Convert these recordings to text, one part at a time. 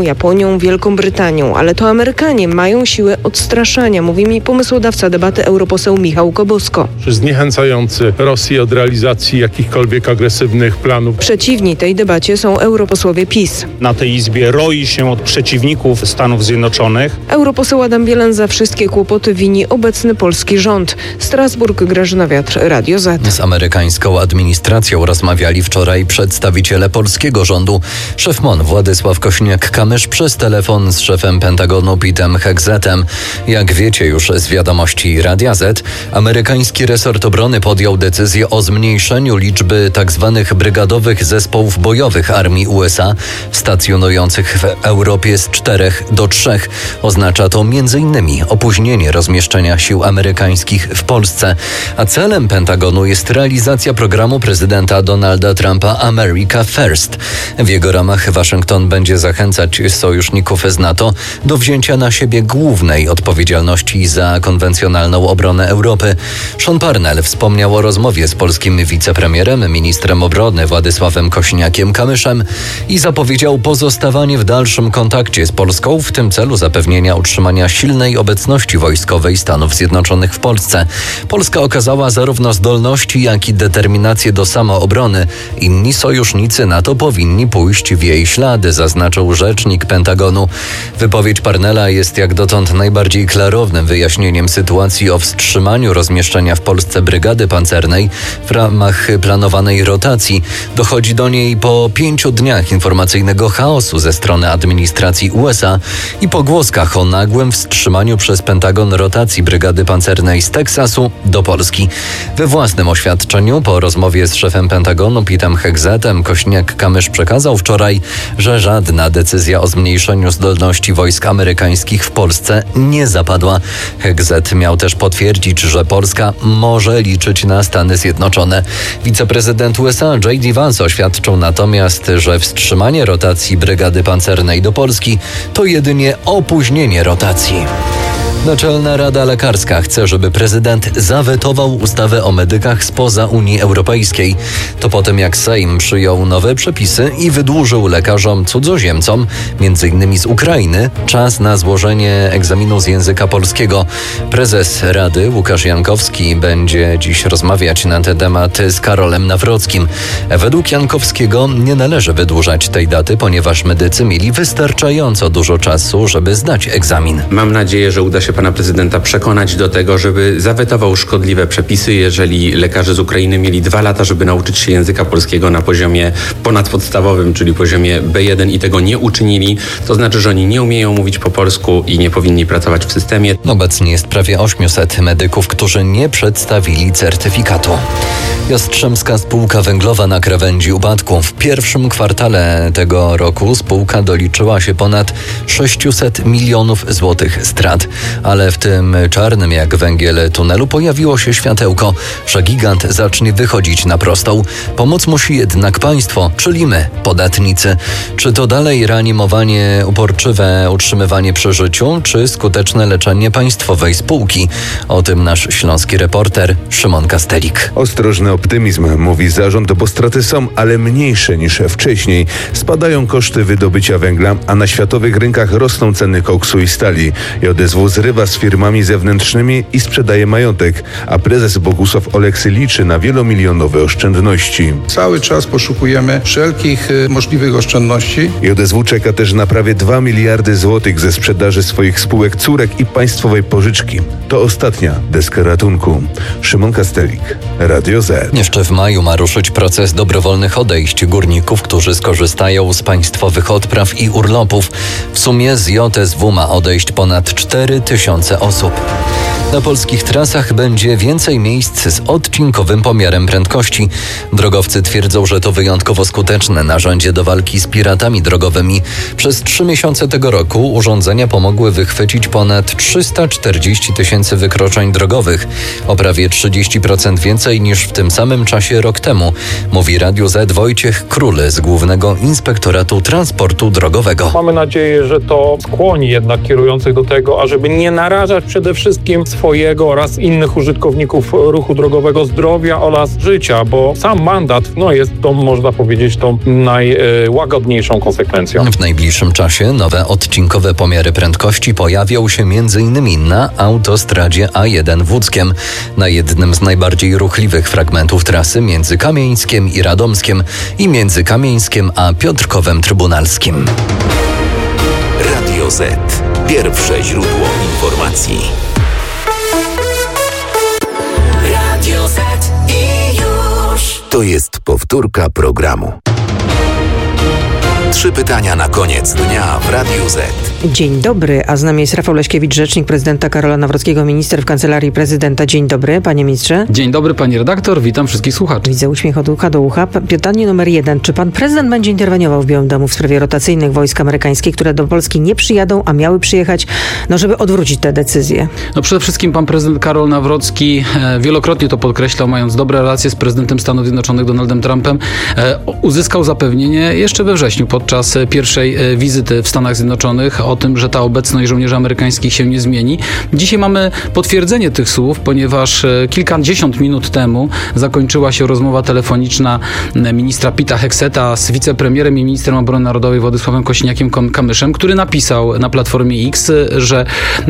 Francją, Japonią, Wielką Brytanią, ale to Amerykanie mają siłę odstraszania, mówi mi pomysłodawca debaty europoseł Michał Kobosko. Zniechęcający Rosję od realizacji jakichkolwiek agresywnych planów. Przeciwni tej debacie są europosłowie PiS. Na tej izbie roi się od przeciwników Stanów Zjednoczonych. Europoseł Adam Bielan za wszystkie kłopoty wini obecny polski rząd. Strasburg, Grażyna Wiatr, Radio Z. Z amerykańską administracją rozmawiali wczoraj przedstawiciele polskiego rządu. Szef MON Władysław Kosiniak-Kamysz przez telefon z szefem Pentagonu Petem Hegsetem. Jak wiecie już z wiadomości Radia Z, amerykański resort obrony podjął decyzję o zmniejszeniu liczby tzw. brygadowych zespołów bojowych armii USA stacjonujących w Europie z 4 do 3. Oznacza to m.in. opóźnienie rozmieszczenia sił amerykańskich w Polsce. A celem Pentagonu jest realizacja programu prezydenta Donalda Trumpa America First. W jego ramach Waszyngton będzie zachęcać sojuszników z NATO do wzięcia na siebie głównej odpowiedzialności za konwencjonalną obronę Europy. Sean Parnell wspomniał o rozmowie z polskim wicepremierem, ministrem obrony Władysławem Kosiniakiem-Kamyszem i zapowiedział pozostawanie w dalszym kontakcie z Polską w tym celu zapewnienia utrzymania silnej obecności wojskowej Stanów Zjednoczonych w Polsce. Polska okazała zarówno zdolności, jak i determinację do samoobrony. Inni sojusznicy NATO powinni pójść w jej ślady, zaznaczył rzecznik Pentagonu. Wypowiedź Parnella jest jak dotąd najbardziej klarownym wyjaśnieniem sytuacji o wstrzymaniu rozmieszczenia w Polsce brygady pancernej w ramach planowanej rotacji. Dochodzi do niej po 5 dniach informacyjnego chaosu ze strony administracji USA i pogłoskach o nagłym wstrzymaniu przez Pentagon rotacji brygady pancernej z Teksasu do Polski. We własnym oświadczeniu po rozmowie z szefem Pentagonu Petem Hegsetem Kosiniak-Kamysz przekazał wczoraj, że żadna decyzja o zmniejszeniu zdolności wojsk amerykańskich w Polsce nie zapadła. Hegset miał też potwierdzić, że Polska może liczyć na Stany Zjednoczone. Wiceprezydent USA J.D. Vance oświadczył natomiast, że wstrzymanie rotacji brygady pancernej do Polski to jedynie opóźnienie rotacji. Naczelna Rada Lekarska chce, żeby prezydent zawetował ustawę o medykach spoza Unii Europejskiej. To po tym, jak Sejm przyjął nowe przepisy i wydłużył lekarzom cudzoziemcom, m.in. z Ukrainy, czas na złożenie egzaminu z języka polskiego. Prezes Rady Łukasz Jankowski będzie dziś rozmawiać na ten temat z Karolem Nawrockim. Według Jankowskiego nie należy wydłużać tej daty, ponieważ medycy mieli wystarczająco dużo czasu, żeby zdać egzamin. Mam nadzieję, że uda się pana prezydenta przekonać do tego, żeby zawetował szkodliwe przepisy. Jeżeli lekarze z Ukrainy mieli 2 lata, żeby nauczyć się języka polskiego na poziomie ponadpodstawowym, czyli poziomie B1 i tego nie uczynili, to znaczy, że oni nie umieją mówić po polsku i nie powinni pracować w systemie. Obecnie jest prawie 800 medyków, którzy nie przedstawili certyfikatu. Jastrzębska Spółka Węglowa na krawędzi upadku. W pierwszym kwartale tego roku spółka doliczyła się ponad 600 milionów złotych strat. Ale w tym czarnym jak węgiel tunelu pojawiło się światełko, że gigant zacznie wychodzić na prostą. Pomóc musi jednak państwo, czyli my, podatnicy. Czy to dalej reanimowanie, uporczywe utrzymywanie przy życiu, czy skuteczne leczenie państwowej spółki? O tym nasz śląski reporter Szymon Kastelik. Ostrożny optymizm, mówi zarząd, bo straty są, ale mniejsze niż wcześniej. Spadają koszty wydobycia węgla, a na światowych rynkach rosną ceny koksu i stali. JSW zrywa z firmami zewnętrznymi i sprzedaje majątek, a prezes Bogusław Oleksy liczy na wielomilionowe oszczędności. Cały czas poszukujemy wszelkich możliwych oszczędności. JSW czeka też na prawie 2 miliardy złotych ze sprzedaży swoich spółek córek i państwowej pożyczki. To ostatnia deska ratunku. Szymon Kastelik, Radio Z. Jeszcze w maju ma ruszyć proces dobrowolnych odejść górników, którzy skorzystają z państwowych odpraw i urlopów. W sumie z JSW ma odejść ponad 4 000 osób. Na polskich trasach będzie więcej miejsc z odcinkowym pomiarem prędkości. Drogowcy twierdzą, że to wyjątkowo skuteczne narzędzie do walki z piratami drogowymi. Przez 3 miesiące tego roku urządzenia pomogły wychwycić ponad 340 000 wykroczeń drogowych. O prawie 30% więcej niż w tym samym czasie rok temu, mówi Radiu Z Wojciech Król z Głównego Inspektoratu Transportu Drogowego. Mamy nadzieję, że to skłoni jednak kierujących do tego, ażeby nie narażać przede wszystkim swojego oraz innych użytkowników ruchu drogowego zdrowia oraz życia, bo sam mandat jest tą, można powiedzieć, tą najłagodniejszą konsekwencją. W najbliższym czasie nowe odcinkowe pomiary prędkości pojawią się m.in. na autostradzie A1 w Łódzkiem, na jednym z najbardziej ruchliwych fragmentów trasy między Kamieńskiem i Radomskiem i między Kamieńskiem a Piotrkowem Trybunalskim. Radio Z. Pierwsze źródło informacji. Radio Z i już. To jest powtórka programu. 3 pytania na koniec dnia w Radiu Z. Dzień dobry, a z nami jest Rafał Leśkiewicz, rzecznik prezydenta Karola Nawrockiego, minister w Kancelarii Prezydenta. Dzień dobry, panie ministrze. Dzień dobry, pani redaktor, witam wszystkich słuchaczy. Widzę uśmiech od ucha do ucha. Pytanie numer 1. Czy pan prezydent będzie interweniował w Białym Domu w sprawie rotacyjnych wojsk amerykańskich, które do Polski nie przyjadą, a miały przyjechać, żeby odwrócić tę decyzję? Przede wszystkim pan prezydent Karol Nawrocki wielokrotnie to podkreślał, mając dobre relacje z prezydentem Stanów Zjednoczonych Donaldem Trumpem, uzyskał zapewnienie jeszcze we wrześniu podczas pierwszej wizyty w Stanach Zjednoczonych o tym, że ta obecność żołnierzy amerykańskich się nie zmieni. Dzisiaj mamy potwierdzenie tych słów, ponieważ kilkadziesiąt minut temu zakończyła się rozmowa telefoniczna ministra Pita Hegseta z wicepremierem i ministrem obrony narodowej Władysławem Kosiniakiem-Kamyszem, który napisał na Platformie X, że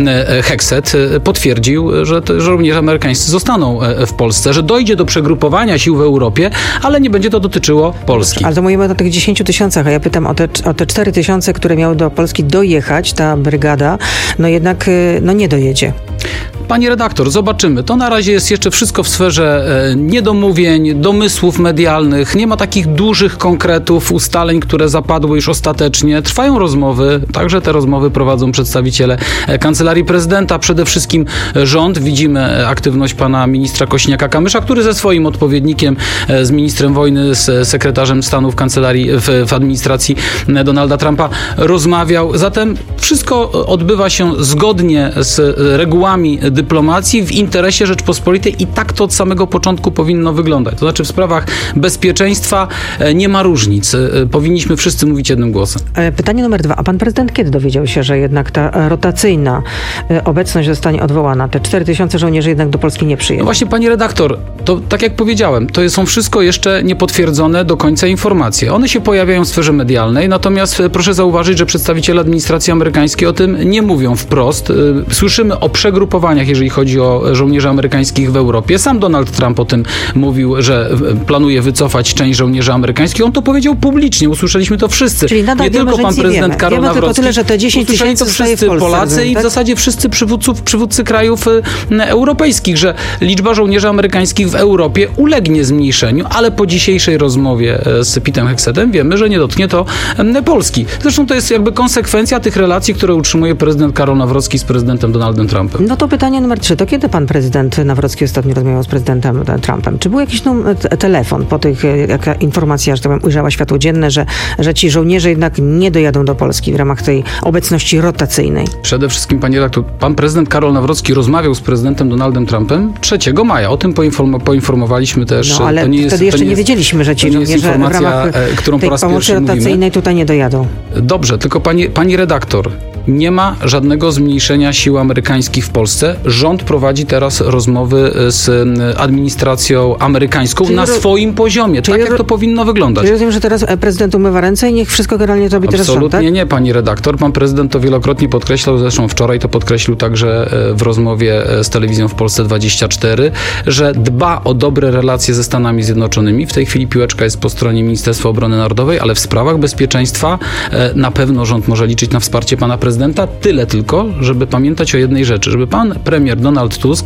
Hegset potwierdził, że żołnierze amerykańscy zostaną w Polsce, że dojdzie do przegrupowania sił w Europie, ale nie będzie to dotyczyło Polski. Ale to mówimy o tych 10 000, a ja pytam o te 4 000, które miały do Polski dojechać, ta brygada, jednak nie dojedzie. Pani redaktor, zobaczymy. To na razie jest jeszcze wszystko w sferze niedomówień, domysłów medialnych. Nie ma takich dużych konkretów, ustaleń, które zapadły już ostatecznie. Trwają rozmowy. Także te rozmowy prowadzą przedstawiciele Kancelarii Prezydenta. Przede wszystkim rząd. Widzimy aktywność pana ministra Kosiniaka-Kamysza, który ze swoim odpowiednikiem, z ministrem wojny, z sekretarzem stanu w kancelarii, w administracji Donalda Trumpa rozmawiał. Zatem wszystko odbywa się zgodnie z regułami dyplomacji w interesie Rzeczpospolitej i tak to od samego początku powinno wyglądać. To znaczy w sprawach bezpieczeństwa nie ma różnic. Powinniśmy wszyscy mówić jednym głosem. Pytanie numer 2. A pan prezydent kiedy dowiedział się, że jednak ta rotacyjna obecność zostanie odwołana? Te 4 000 żołnierzy jednak do Polski nie przyjedą. Właśnie, pani redaktor, to tak jak powiedziałem, to są wszystko jeszcze niepotwierdzone do końca informacje. One się pojawiają w sferze medialnej, natomiast proszę zauważyć, że przedstawiciele administracji amerykańskiej o tym nie mówią wprost. Słyszymy o przegrupowaniach, jeżeli chodzi o żołnierzy amerykańskich w Europie. Sam Donald Trump o tym mówił, że planuje wycofać część żołnierzy amerykańskich. On to powiedział publicznie. Usłyszeliśmy to wszyscy. Czyli nadal nie tylko pan prezydent Karol Nawrocki. Tylko tyle, że te 10 000 to wszyscy Polacy i w zasadzie wszyscy przywódcy krajów europejskich, że liczba żołnierzy amerykańskich w Europie ulegnie zmniejszeniu, ale po dzisiejszej rozmowie z Pitem Hegsetem wiemy, że nie dotknie to Polski. Zresztą to jest jakby konsekwencja tych relacji, które utrzymuje prezydent Karol Nawrocki z prezydentem Donaldem Trumpem. No to pytanie numer 3. To kiedy pan prezydent Nawrocki ostatnio rozmawiał z prezydentem Trumpem? Czy był jakiś telefon po tych, jaka informacja, że tak powiem, ujrzała światło dzienne, że ci żołnierze jednak nie dojadą do Polski w ramach tej obecności rotacyjnej? Przede wszystkim, panie redaktor, pan prezydent Karol Nawrocki rozmawiał z prezydentem Donaldem Trumpem 3 maja. O tym poinformowaliśmy też. No, ale wtedy jeszcze nie wiedzieliśmy, że ci żołnierze w ramach którą tej po raz pomocy rotacyjnej mówimy. Tutaj nie dojadą. Dobrze, tylko pani redaktor, nie ma żadnego zmniejszenia sił amerykańskich w Polsce. Rząd prowadzi teraz rozmowy z administracją amerykańską na swoim poziomie. Tak jak to powinno wyglądać. Ja rozumiem, że teraz prezydent umywa ręce i niech wszystko generalnie zrobi teraz rząd, tak? Absolutnie nie, pani redaktor. Pan prezydent to wielokrotnie podkreślał, zresztą wczoraj to podkreślił także w rozmowie z telewizją w Polsce 24, że dba o dobre relacje ze Stanami Zjednoczonymi. W tej chwili piłeczka jest po stronie Ministerstwa Obrony Narodowej, ale w sprawach bezpieczeństwa na pewno rząd może liczyć na wsparcie pana prezydenta. Tyle tylko, żeby pamiętać o jednej rzeczy, żeby pan premier Donald Tusk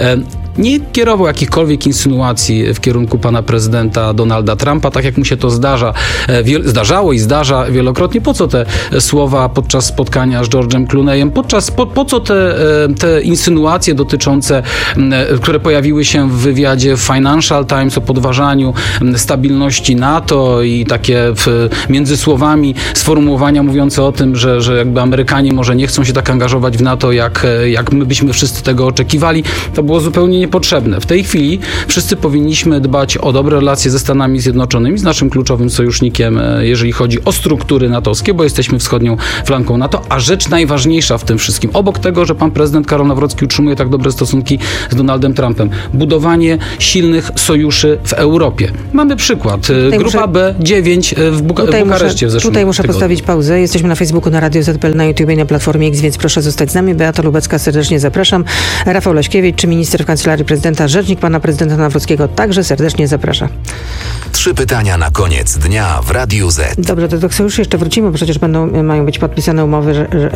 nie kierował jakichkolwiek insynuacji w kierunku pana prezydenta Donalda Trumpa, tak jak mu się to zdarzało i zdarza wielokrotnie. Po co te słowa podczas spotkania z George'em Clooneyem? Po co te insynuacje dotyczące, które pojawiły się w wywiadzie w Financial Times o podważaniu stabilności NATO i takie między słowami sformułowania mówiące o tym, że jakby Amerykanie może nie chcą się tak angażować w NATO, jak my byśmy wszyscy tego oczekiwali. To było zupełnie niepotrzebne. W tej chwili wszyscy powinniśmy dbać o dobre relacje ze Stanami Zjednoczonymi, z naszym kluczowym sojusznikiem, jeżeli chodzi o struktury natowskie, bo jesteśmy wschodnią flanką NATO, a rzecz najważniejsza w tym wszystkim, obok tego, że pan prezydent Karol Nawrocki utrzymuje tak dobre stosunki z Donaldem Trumpem, budowanie silnych sojuszy w Europie. Mamy przykład. Grupa B9 w Bukareszcie w zeszłym Tutaj muszę tygodniu. postawić pauzę. Jesteśmy na Facebooku, na Radio ZPL, na YouTube i na Platformie X, więc proszę zostać z nami. Beata Lubecka, serdecznie zapraszam. Rafał Leśkiewicz, czy minister w Kancelarii Prezydenta, rzecznik pana prezydenta Nawrockiego, także serdecznie zaprasza. 3 pytania na koniec dnia w Radiu Z. Dobrze, do tych sojuszy jeszcze wrócimy, bo przecież mają być podpisane umowy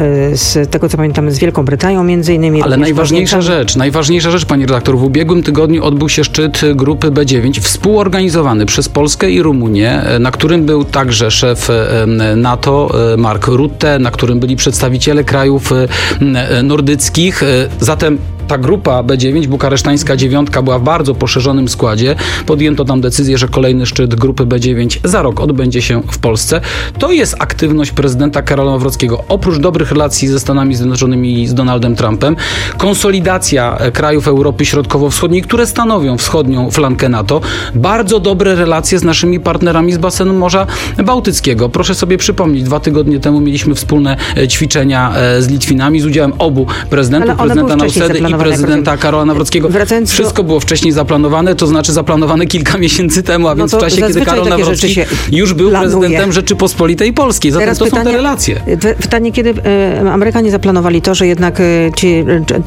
z tego, co pamiętamy, z Wielką Brytanią między innymi. Ale najważniejsza rzecz, pani redaktor, w ubiegłym tygodniu odbył się szczyt grupy B9 współorganizowany przez Polskę i Rumunię, na którym był także szef NATO Mark Rutte, na którym byli przedstawiciele krajów nordyckich. Zatem ta grupa B9, bukaresztańska dziewiątka, była w bardzo poszerzonym składzie. Podjęto tam decyzję, że kolejny szczyt grupy B9 za rok odbędzie się w Polsce. To jest aktywność prezydenta Karola Nawrockiego. Oprócz dobrych relacji ze Stanami Zjednoczonymi i z Donaldem Trumpem, konsolidacja krajów Europy Środkowo-Wschodniej, które stanowią wschodnią flankę NATO, bardzo dobre relacje z naszymi partnerami z basenu Morza Bałtyckiego. Proszę sobie przypomnieć, 2 tygodnie temu mieliśmy wspólne ćwiczenia z Litwinami z udziałem obu prezydentów, prezydenta Nausedy i prezydenta Karola Nawrockiego. Wszystko było wcześniej zaplanowane, to znaczy zaplanowane kilka miesięcy temu, a więc w czasie, kiedy Karol Nawrocki już był prezydentem Rzeczypospolitej Polskiej. Zatem to są te relacje. Pytanie, kiedy Amerykanie zaplanowali to, że jednak ci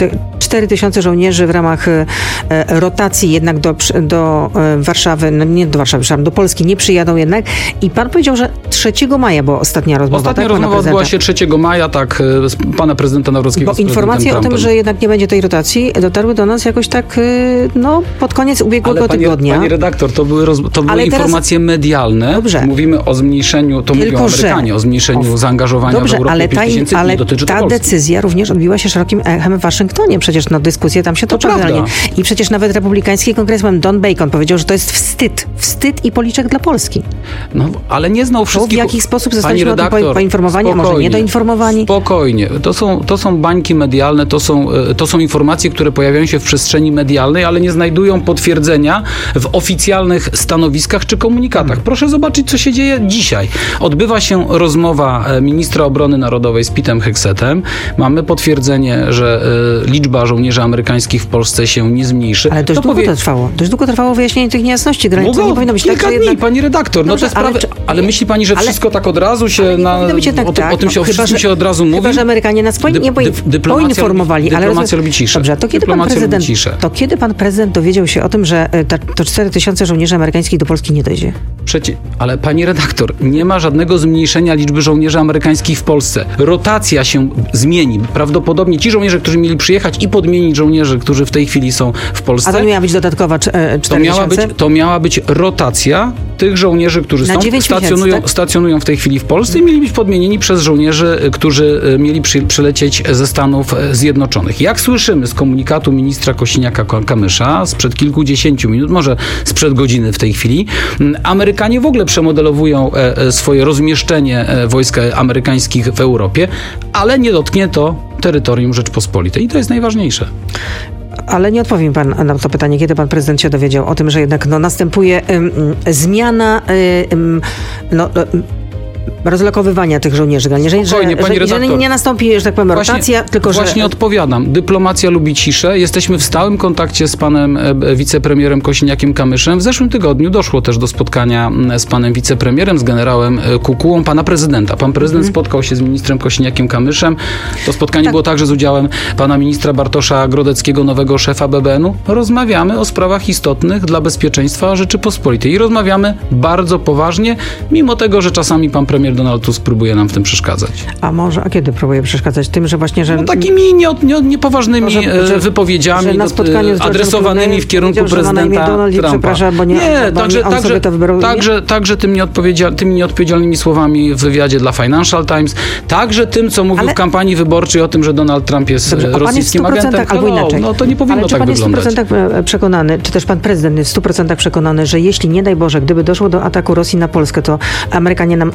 4000 żołnierzy w ramach rotacji jednak do Warszawy, nie do Warszawy, do Polski nie przyjadą jednak, i pan powiedział, że 3 maja była ostatnia rozmowa. Ostatnia rozmowa odbyła się 3 maja, z pana prezydenta Nawrockiego. Bo informacje o tym, że jednak nie będzie tej rotacji, dotarły do nas jakoś tak pod koniec ubiegłego tygodnia. Pani redaktor, to były informacje medialne. Dobrze. Mówimy o zmniejszeniu, to mówią Amerykanie, o zmniejszeniu zaangażowania w Europie 5 000 dni, dotyczy to ta Polski. decyzja również odbiła się szerokim echem w Waszyngtonie. Przecież dyskusje tam się toczą. I przecież nawet republikański kongresmen Don Bacon powiedział, że to jest wstyd i policzek dla Polski. No, ale nie znał wszystkich. W jaki sposób zostaliśmy poinformowani, a może niedoinformowani? Spokojnie. To są bańki medialne, to są informacje, które pojawiają się w przestrzeni medialnej, ale nie znajdują potwierdzenia w oficjalnych stanowiskach czy komunikatach. Proszę zobaczyć, co się dzieje dzisiaj. Odbywa się rozmowa ministra obrony narodowej z Petem Hegsetem. Mamy potwierdzenie, że liczba żołnierzy amerykańskich w Polsce się nie zmniejszy. Ale dość długo to trwało. Dość długo trwało wyjaśnienie tych niejasności. To nie powinno być kilka tak, dni, pani redaktor. Dobrze, ale myśli pani, że wszystko tak od razu się o tym się od razu mówi? Chyba że Amerykanie nas poinformowali. Dyplomacja lubi ciszę. Dobrze, to kiedy pan prezydent dowiedział się o tym, że to 4000 żołnierzy amerykańskich do Polski nie dojdzie? Ale pani redaktor, nie ma żadnego zmniejszenia liczby żołnierzy amerykańskich w Polsce. Rotacja się zmieni. Prawdopodobnie ci żołnierze, którzy mieli przyjechać i podmienić żołnierzy, którzy w tej chwili są w Polsce. A to miała być dodatkowa 4000? To miała być rotacja tych żołnierzy, którzy stacjonują w tej chwili w Polsce i mieli być podmienieni przez żołnierzy, którzy mieli przylecieć ze Stanów Zjednoczonych. Jak słyszymy z komunikatu ministra Kosiniaka-Kamysza sprzed kilkudziesięciu minut, może sprzed godziny w tej chwili, Amerykanie w ogóle przemodelowują swoje rozmieszczenie wojsk amerykańskich w Europie, ale nie dotknie to terytorium Rzeczpospolitej. I to jest najważniejsze. Ale nie odpowie mi pan na to pytanie, kiedy pan prezydent się dowiedział o tym, że jednak następuje zmiana rozlokowywania tych żołnierzy. Że nie nastąpi, że tak powiem, rotacja, tylko że... Właśnie odpowiadam. Dyplomacja lubi ciszę. Jesteśmy w stałym kontakcie z panem wicepremierem Kosiniakiem-Kamyszem. W zeszłym tygodniu doszło też do spotkania z panem wicepremierem, z generałem Kukułą, pana prezydenta. Pan prezydent spotkał się z ministrem Kosiniakiem-Kamyszem. To spotkanie było także z udziałem pana ministra Bartosza Grodeckiego, nowego szefa BBN-u. Rozmawiamy o sprawach istotnych dla bezpieczeństwa Rzeczypospolitej. I rozmawiamy bardzo poważnie, mimo tego, że czasami pan premier Donald Tusk próbuje nam w tym przeszkadzać. A kiedy próbuje przeszkadzać? Tym, że właśnie, że... takimi niepoważnymi wypowiedziami adresowanymi w kierunku prezydenta Trumpa. Także tymi nieodpowiedzialnymi słowami w wywiadzie dla Financial Times, także tym, co mówił w kampanii wyborczej o tym, że Donald Trump jest rosyjskim agentem. Albo inaczej. To nie powinno tak wyglądać. Czy pan jest w 100% przekonany, czy też pan prezydent jest w 100% przekonany, że jeśli, nie daj Boże, gdyby doszło do ataku Rosji na Polskę, to Amerykanie nam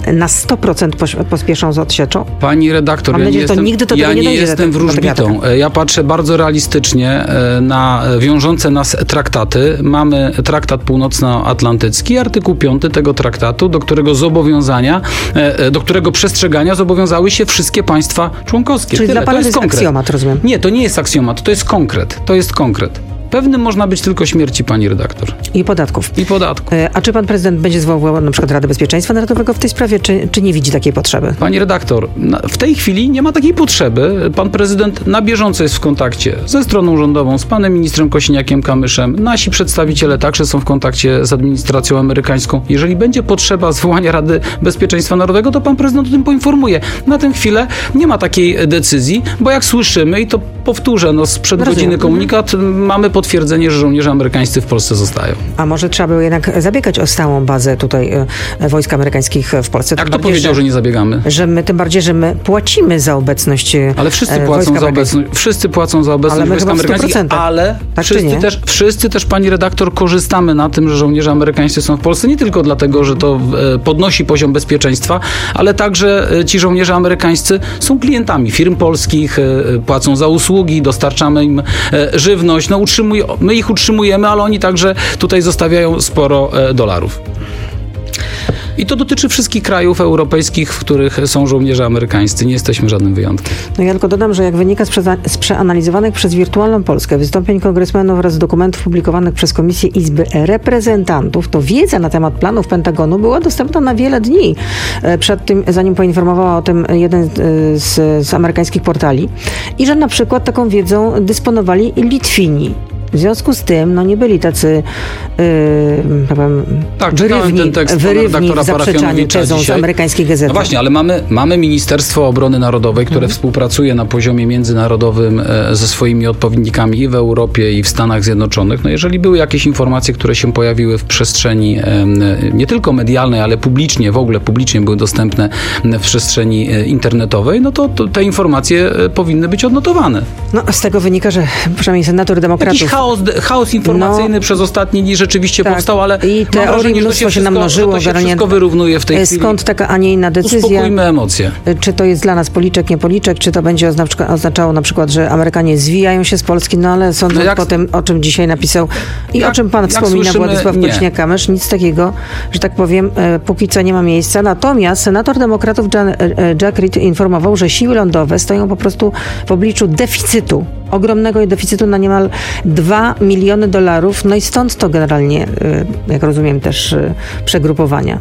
100% pospieszą z odsieczą? Pani redaktor, Mam nadzieję, że to nigdy do tego nie dojdzie. Jestem wróżbitą. Ja patrzę bardzo realistycznie na wiążące nas traktaty. Mamy traktat północnoatlantycki, artykuł 5 tego traktatu, do którego przestrzegania zobowiązały się wszystkie państwa członkowskie. Czyli dla pana to jest aksjomat, rozumiem? Nie, to nie jest aksjomat, to jest konkret. To jest konkret. Pewnym można być tylko śmierci, pani redaktor. I podatków. I podatków. A czy pan prezydent będzie zwoływał na przykład Radę Bezpieczeństwa Narodowego w tej sprawie, czy nie widzi takiej potrzeby? Pani redaktor, w tej chwili nie ma takiej potrzeby. Pan prezydent na bieżąco jest w kontakcie ze stroną rządową, z panem ministrem Kosiniakiem-Kamyszem. Nasi przedstawiciele także są w kontakcie z administracją amerykańską. Jeżeli będzie potrzeba zwołania Rady Bezpieczeństwa Narodowego, to pan prezydent o tym poinformuje. Na tę chwilę nie ma takiej decyzji, bo jak słyszymy, i to powtórzę, sprzed godziny komunikat, mamy potwierdzenie, że żołnierze amerykańscy w Polsce zostają. A może trzeba było jednak zabiegać o stałą bazę tutaj wojsk amerykańskich w Polsce? Jak to powiedział, że nie zabiegamy? Tym bardziej, że my płacimy za obecność ale wszyscy płacą za obecność. Wszyscy płacą za obecność wojsk amerykańskich, ale tak wszyscy też, pani redaktor, korzystamy na tym, że żołnierze amerykańscy są w Polsce, nie tylko dlatego, że to podnosi poziom bezpieczeństwa, ale także ci żołnierze amerykańscy są klientami firm polskich, płacą za usługi, dostarczamy im żywność, my ich utrzymujemy, ale oni także tutaj zostawiają sporo dolarów. I to dotyczy wszystkich krajów europejskich, w których są żołnierze amerykańscy. Nie jesteśmy żadnym wyjątkiem. Ja tylko dodam, że jak wynika z przeanalizowanych przez Wirtualną Polskę wystąpień kongresmenów oraz dokumentów publikowanych przez Komisję Izby Reprezentantów, to wiedza na temat planów Pentagonu była dostępna na wiele dni przed tym, zanim poinformowała o tym jeden z amerykańskich portali. I że na przykład taką wiedzą dysponowali Litwini. W związku z tym, nie byli tacy wyrywni w zaprzeczaniu tezą z amerykańskiej gazety. No właśnie, ale mamy Ministerstwo Obrony Narodowej, które współpracuje na poziomie międzynarodowym ze swoimi odpowiednikami i w Europie, i w Stanach Zjednoczonych. Jeżeli były jakieś informacje, które się pojawiły w przestrzeni nie tylko medialnej, ale publicznie, w ogóle publicznie były dostępne w przestrzeni internetowej, to te informacje powinny być odnotowane. Z tego wynika, że przynajmniej senator demokratów... Chaos informacyjny przez ostatnie dni rzeczywiście powstał, ale i teorii mnóstwo się namnożyło. To się wszystko wyrównuje w tej chwili. Skąd taka, a nie inna decyzja? Uspokójmy emocje. Czy to jest dla nas policzek, nie policzek, czy to będzie oznaczało na przykład, że Amerykanie zwijają się z Polski, ale sądząc po tym, o czym dzisiaj napisał i o czym pan wspomina, Władysław Kosiniak-Kamysz, nic takiego, że tak powiem, póki co nie ma miejsca. Natomiast senator demokratów Jack Reed informował, że siły lądowe stoją po prostu w obliczu deficytu, ogromnego deficytu na niemal $2 miliony. I stąd to generalnie, jak rozumiem, też przegrupowania.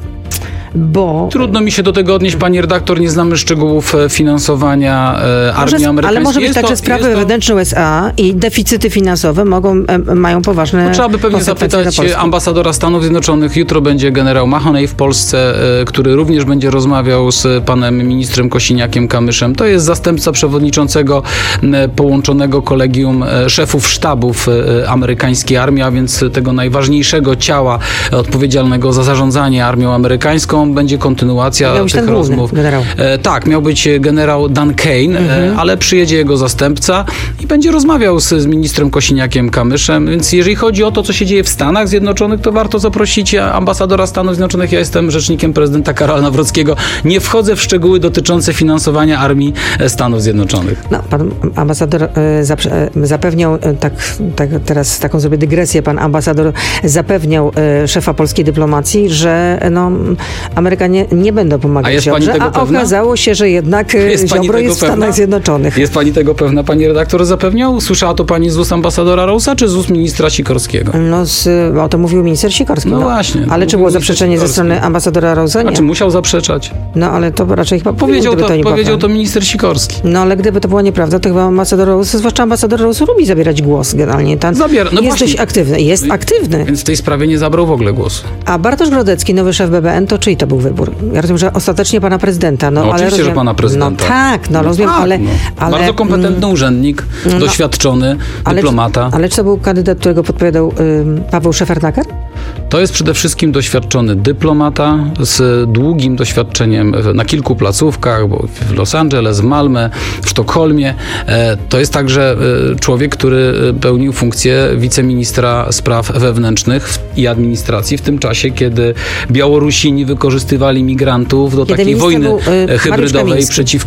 Trudno mi się do tego odnieść, pani redaktor, nie znamy szczegółów finansowania armii amerykańskiej. Ale może być tak, że sprawy wewnętrzne USA i deficyty finansowe mają poważne trzeba by pewnie zapytać ambasadora Stanów Zjednoczonych. Jutro będzie generał Mahoney w Polsce, który również będzie rozmawiał z panem ministrem Kosiniakiem-Kamyszem. To jest zastępca przewodniczącego połączonego kolegium szefów sztabów amerykańskiej armii, a więc tego najważniejszego ciała odpowiedzialnego za zarządzanie armią amerykańską. Będzie kontynuacja tych rozmów. Tak, miał być generał Dan Kane, ale przyjedzie jego zastępca i będzie rozmawiał z ministrem Kosiniakiem-Kamyszem, więc jeżeli chodzi o to, co się dzieje w Stanach Zjednoczonych, to warto zaprosić ambasadora Stanów Zjednoczonych. Ja jestem rzecznikiem prezydenta Karola Nawrockiego. Nie wchodzę w szczegóły dotyczące finansowania armii Stanów Zjednoczonych. Pan ambasador zapewniał, teraz taką sobie dygresję, pan ambasador zapewniał szefa polskiej dyplomacji, że Amerykanie nie będą pomagać Ziobrze, a okazało się, że jednak Ziobro jest w Stanach Zjednoczonych. Jest pani tego pewna, pani redaktor zapewniał? Słyszała to pani z ust ambasadora Rosa, czy z ust ministra Sikorskiego? O to mówił minister Sikorski. Właśnie. Ale czy było zaprzeczenie ze strony ambasadora Rosa? Nie. Czy musiał zaprzeczać? Ale to raczej chyba powiedział to minister Sikorski. Ale gdyby to była nieprawda, to chyba ambasador Rosa, zwłaszcza ambasador Rosa, lubi zabierać głos generalnie. Jest dość aktywny. Jest aktywny. Więc w tej sprawie nie zabrał w ogóle głosu. A Bartosz Grodecki, nowy szef BBN, to czyj to był wybór? Ja rozumiem, że ostatecznie pana prezydenta. Oczywiście, że pana prezydenta. Rozumiem, ale... Bardzo kompetentny urzędnik, doświadczony, dyplomata. Ale czy to był kandydat, którego podpowiadał Paweł Szefernaker? To jest przede wszystkim doświadczony dyplomata z długim doświadczeniem na kilku placówkach, bo w Los Angeles, w Malmö, w Sztokholmie. To jest także człowiek, który pełnił funkcję wiceministra spraw wewnętrznych i administracji w tym czasie, kiedy Białorusini wykorzystywali migrantów do takiej wojny hybrydowej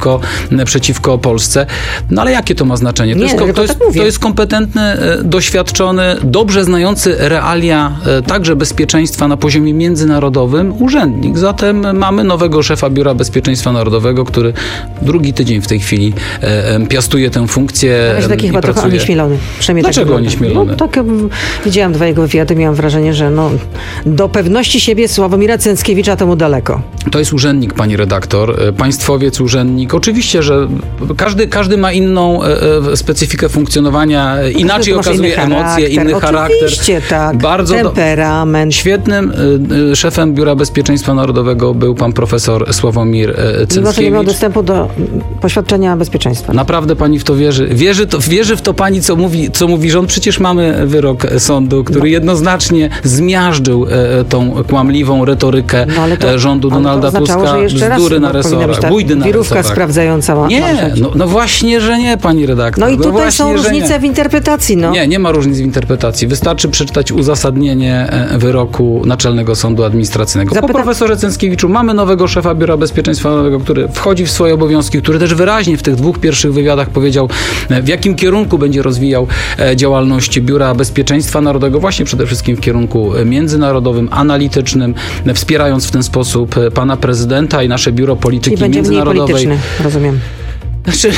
przeciwko Polsce. No ale jakie to ma znaczenie? To jest kompetentny, doświadczony, dobrze znający realia także bezpieczeństwa na poziomie międzynarodowym urzędnik. Zatem mamy nowego szefa Biura Bezpieczeństwa Narodowego, który drugi tydzień w tej chwili piastuje tę funkcję. Ale taki chyba trochę onieśmielony. Dlaczego onieśmielony? No, tak, widziałam 2 jego wywiady, miałam wrażenie, że do pewności siebie Sławomira Cęckiewicza to mu daleko. To jest urzędnik, pani redaktor, państwowiec, urzędnik. Oczywiście, że każdy ma inną specyfikę funkcjonowania, inaczej okazuje emocje, inny charakter. Oczywiście, tak. Bardzo temperament. Świetnym szefem Biura Bezpieczeństwa Narodowego był pan profesor Sławomir Cęckiewicz. Mimo, że nie miał dostępu do poświadczenia bezpieczeństwa. Naprawdę pani w to wierzy? Wierzy w to pani, co mówi rząd? Przecież mamy wyrok sądu, który jednoznacznie zmiażdżył tą kłamliwą retorykę rządu Donalda Tuska, bzdury na resorach, bójdy na wirówka resorach. sprawdzająca. Nie, no właśnie, że nie, pani redaktor. No i tutaj są różnice w interpretacji. Nie ma różnic w interpretacji. Wystarczy przeczytać uzasadnienie wyroku Naczelnego Sądu Administracyjnego. Po profesorze Cęckiewiczu mamy nowego szefa Biura Bezpieczeństwa Narodowego, który wchodzi w swoje obowiązki, który też wyraźnie w tych 2 pierwszych wywiadach powiedział, w jakim kierunku będzie rozwijał działalność Biura Bezpieczeństwa Narodowego, właśnie przede wszystkim w kierunku międzynarodowym, analitycznym, wspierając w ten sposób pana prezydenta i nasze Biuro Polityki Międzynarodowej. Polityczny, rozumiem. Znaczy,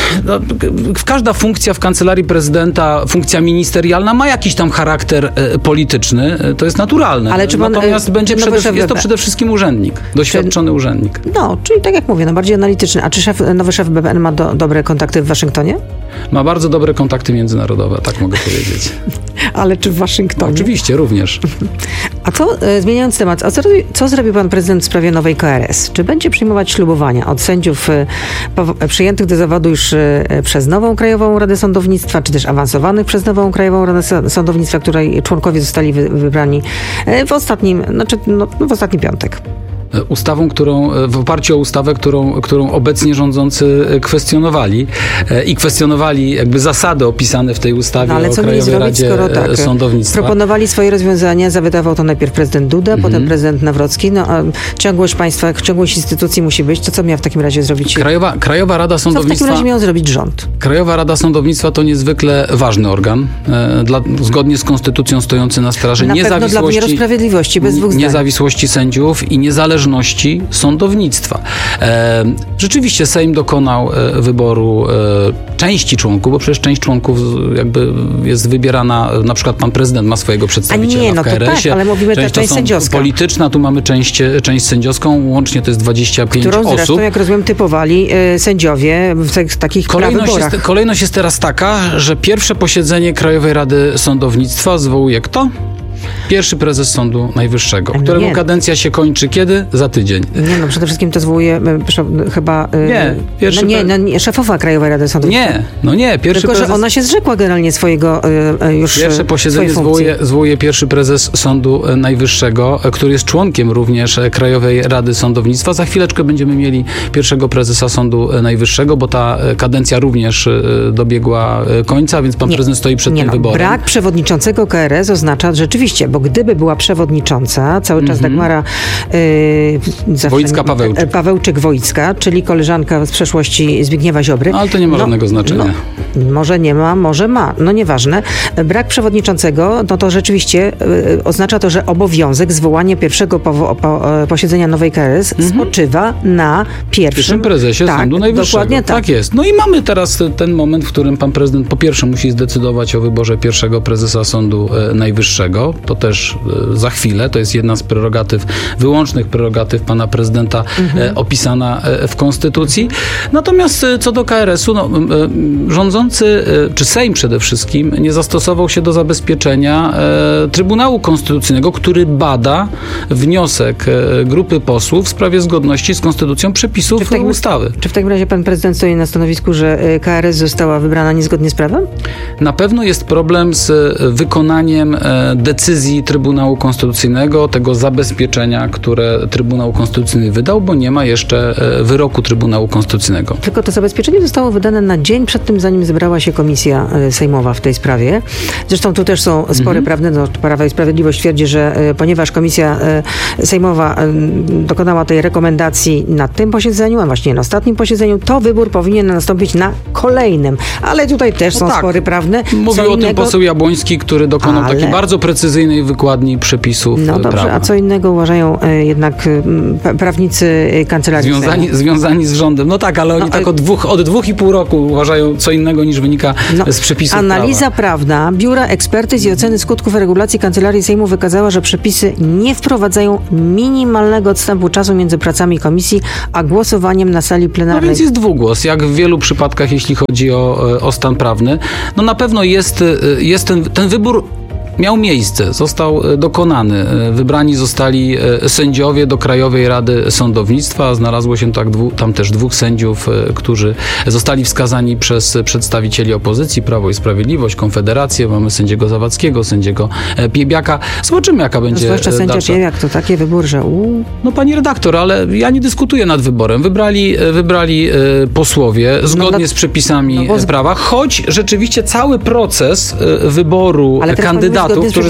każda funkcja w Kancelarii Prezydenta, funkcja ministerialna ma jakiś tam charakter polityczny, to jest naturalne. Ale czy pan, natomiast jest to przede wszystkim urzędnik, doświadczony urzędnik. No, czyli tak jak mówię, bardziej analityczny. A czy nowy szef BBN ma dobre kontakty w Waszyngtonie? Ma bardzo dobre kontakty międzynarodowe, tak mogę powiedzieć. Ale czy w Waszyngtonie? Oczywiście, również. A zmieniając temat, co zrobił pan prezydent w sprawie nowej KRS? Czy będzie przyjmować ślubowania od sędziów przyjętych do zawodu już przez nową Krajową Radę Sądownictwa, czy też awansowanych przez nową Krajową Radę Sądownictwa, której członkowie zostali wybrani w ostatni piątek? Ustawą, w oparciu o ustawę, którą obecnie rządzący kwestionowali jakby zasady opisane w tej ustawie ale o co Krajowej Radzie Sądownictwa. Proponowali swoje rozwiązania, zawetował to najpierw prezydent Duda, potem prezydent Nawrocki. A ciągłość państwa, ciągłość instytucji musi być. To co miał w takim razie zrobić? Krajowa Rada Sądownictwa. Co w takim razie miał zrobić rząd? Krajowa Rada Sądownictwa to niezwykle ważny organ, zgodnie z konstytucją stojący na straży niezależności, bez dwóch zdań. Niezawisłości sędziów i niezależności sądownictwa. Rzeczywiście Sejm dokonał wyboru części członków, bo przecież część członków jakby jest wybierana, na przykład pan prezydent ma swojego przedstawiciela w KRS-ie. Tak, ale mówimy część sędziowska. Polityczna, tu mamy część sędziowską, łącznie to jest 25 którą osób. Zresztą, jak rozumiem, typowali sędziowie w takich prawyborach. Kolejność jest teraz taka, że pierwsze posiedzenie Krajowej Rady Sądownictwa zwołuje kto? Pierwszy prezes Sądu Najwyższego, którego kadencja się kończy kiedy? Za tydzień. Przede wszystkim to zwołuje chyba... szefowa Krajowej Rady Sądownictwa. Tylko, że ona się zrzekła generalnie swojego już pierwsze posiedzenie zwołuje pierwszy prezes Sądu Najwyższego, który jest członkiem również Krajowej Rady Sądownictwa. Za chwileczkę będziemy mieli pierwszego prezesa Sądu Najwyższego, bo ta kadencja również dobiegła końca, więc pan prezydent stoi przed tym wyborem. Brak przewodniczącego KRS oznacza rzeczywiście, bo gdyby była przewodnicząca, cały czas Dagmara Pawełczyk-Wojcka, czyli koleżanka z przeszłości Zbigniewa Ziobry. Ale to nie ma żadnego znaczenia. Może nie ma, może ma. Nieważne. Brak przewodniczącego, to rzeczywiście oznacza to, że obowiązek zwołania pierwszego posiedzenia nowej KRS spoczywa na pierwszym prezesie Sądu Najwyższego. Dokładnie tak. Tak jest. No i mamy teraz ten moment, w którym pan prezydent po pierwsze musi zdecydować o wyborze pierwszego prezesa Sądu Najwyższego. To też za chwilę. To jest jedna z wyłącznych prerogatyw pana prezydenta opisana w Konstytucji. Natomiast co do KRS-u, rządzący przewodniczący, czy Sejm przede wszystkim, nie zastosował się do zabezpieczenia Trybunału Konstytucyjnego, który bada wniosek grupy posłów w sprawie zgodności z konstytucją przepisów ustawy. Czy w takim razie pan prezydent stoi na stanowisku, że KRS została wybrana niezgodnie z prawem? Na pewno jest problem z wykonaniem decyzji Trybunału Konstytucyjnego, tego zabezpieczenia, które Trybunał Konstytucyjny wydał, bo nie ma jeszcze wyroku Trybunału Konstytucyjnego. Tylko to zabezpieczenie zostało wydane na dzień przed tym, zanim zebrała się komisja sejmowa w tej sprawie. Zresztą tu też są spory prawne. No, Prawo i Sprawiedliwość twierdzi, że ponieważ komisja sejmowa dokonała tej rekomendacji na tym posiedzeniu, a właśnie na ostatnim posiedzeniu, to wybór powinien nastąpić na kolejnym. Ale tutaj też są spory prawne. Mówił o tym poseł Jabłoński, który dokonał takiej bardzo precyzyjnej wykładni przepisów No dobrze, prawa. a co innego uważają jednak prawnicy Kancelarii Sejmu? Związani z rządem. No tak, ale oni tak od 2,5 roku uważają co innego niż wynika z przepisów Analiza prawa. prawna Biura Ekspertyz i Oceny Skutków Regulacji Kancelarii Sejmu wykazała, że przepisy nie wprowadzają minimalnego odstępu czasu między pracami komisji a głosowaniem na sali plenarnej. No więc jest dwugłos, jak w wielu przypadkach, jeśli chodzi o stan prawny. No na pewno jest ten wybór miał miejsce, został dokonany. Wybrani zostali sędziowie do Krajowej Rady Sądownictwa. Znalazło się tam też 2 sędziów, którzy zostali wskazani przez przedstawicieli opozycji, Prawo i Sprawiedliwość, Konfederację. Mamy sędziego Zawadzkiego, sędziego Piebiaka. Zobaczymy, jaka będzie zwłaszcza sędzia Piebiak, to taki wybór, że No pani redaktor, ale ja nie dyskutuję nad wyborem. Wybrali posłowie zgodnie z przepisami prawa, choć rzeczywiście cały proces wyboru kandydatów, którzy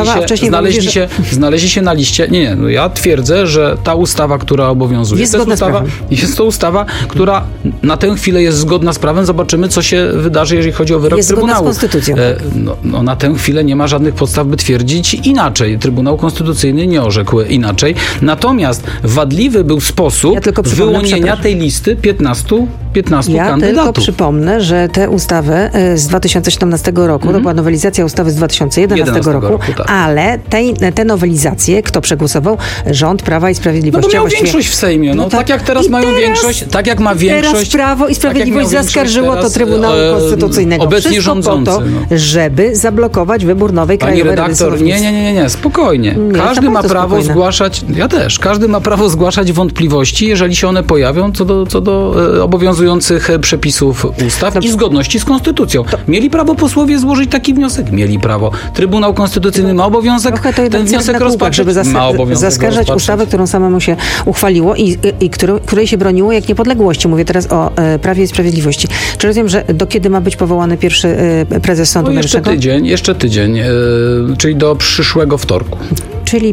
znaleźli się na liście. Nie, no ja twierdzę, że ta ustawa, która obowiązuje, jest to ustawa, która na tę chwilę jest zgodna z prawem. Zobaczymy, co się wydarzy, jeżeli chodzi o wyrok Trybunału. Jest zgodna z konstytucją. No, na tę chwilę nie ma żadnych podstaw, by twierdzić inaczej. Trybunał Konstytucyjny nie orzekł inaczej. Natomiast wadliwy był sposób wyłonienia tej listy 15 kandydatów. Ja tylko przypomnę, że tę ustawę z 2017 roku, to była nowelizacja ustawy z 2011 roku, tak. Ale te nowelizacje, kto przegłosował? Rząd Prawa i Sprawiedliwości. No bo miał większość w Sejmie. Tak jak teraz mają większość, tak jak ma większość. Teraz Prawo i Sprawiedliwość zaskarżyło to Trybunału Konstytucyjnego. Obecnie rządzący. Po to, żeby zablokować wybór nowej Krajowej Rady Sądownictwa. Nie, spokojnie. Każdy ma prawo zgłaszać, każdy ma prawo zgłaszać wątpliwości, jeżeli się one pojawią co do obowiązujących przepisów ustaw i zgodności z konstytucją. Mieli prawo posłowie złożyć taki wniosek? Mieli prawo. Trybunał Konstytucyjny ma obowiązek ten wniosek rozpatrzyć? Żeby zaskarżać ustawę, którą samemu się uchwaliło i której się broniło jak niepodległości. Mówię teraz o Prawie i Sprawiedliwości. Czy rozumiem, że do kiedy ma być powołany pierwszy prezes Sądu Najwyższego? Jeszcze tydzień, czyli do przyszłego wtorku. Czyli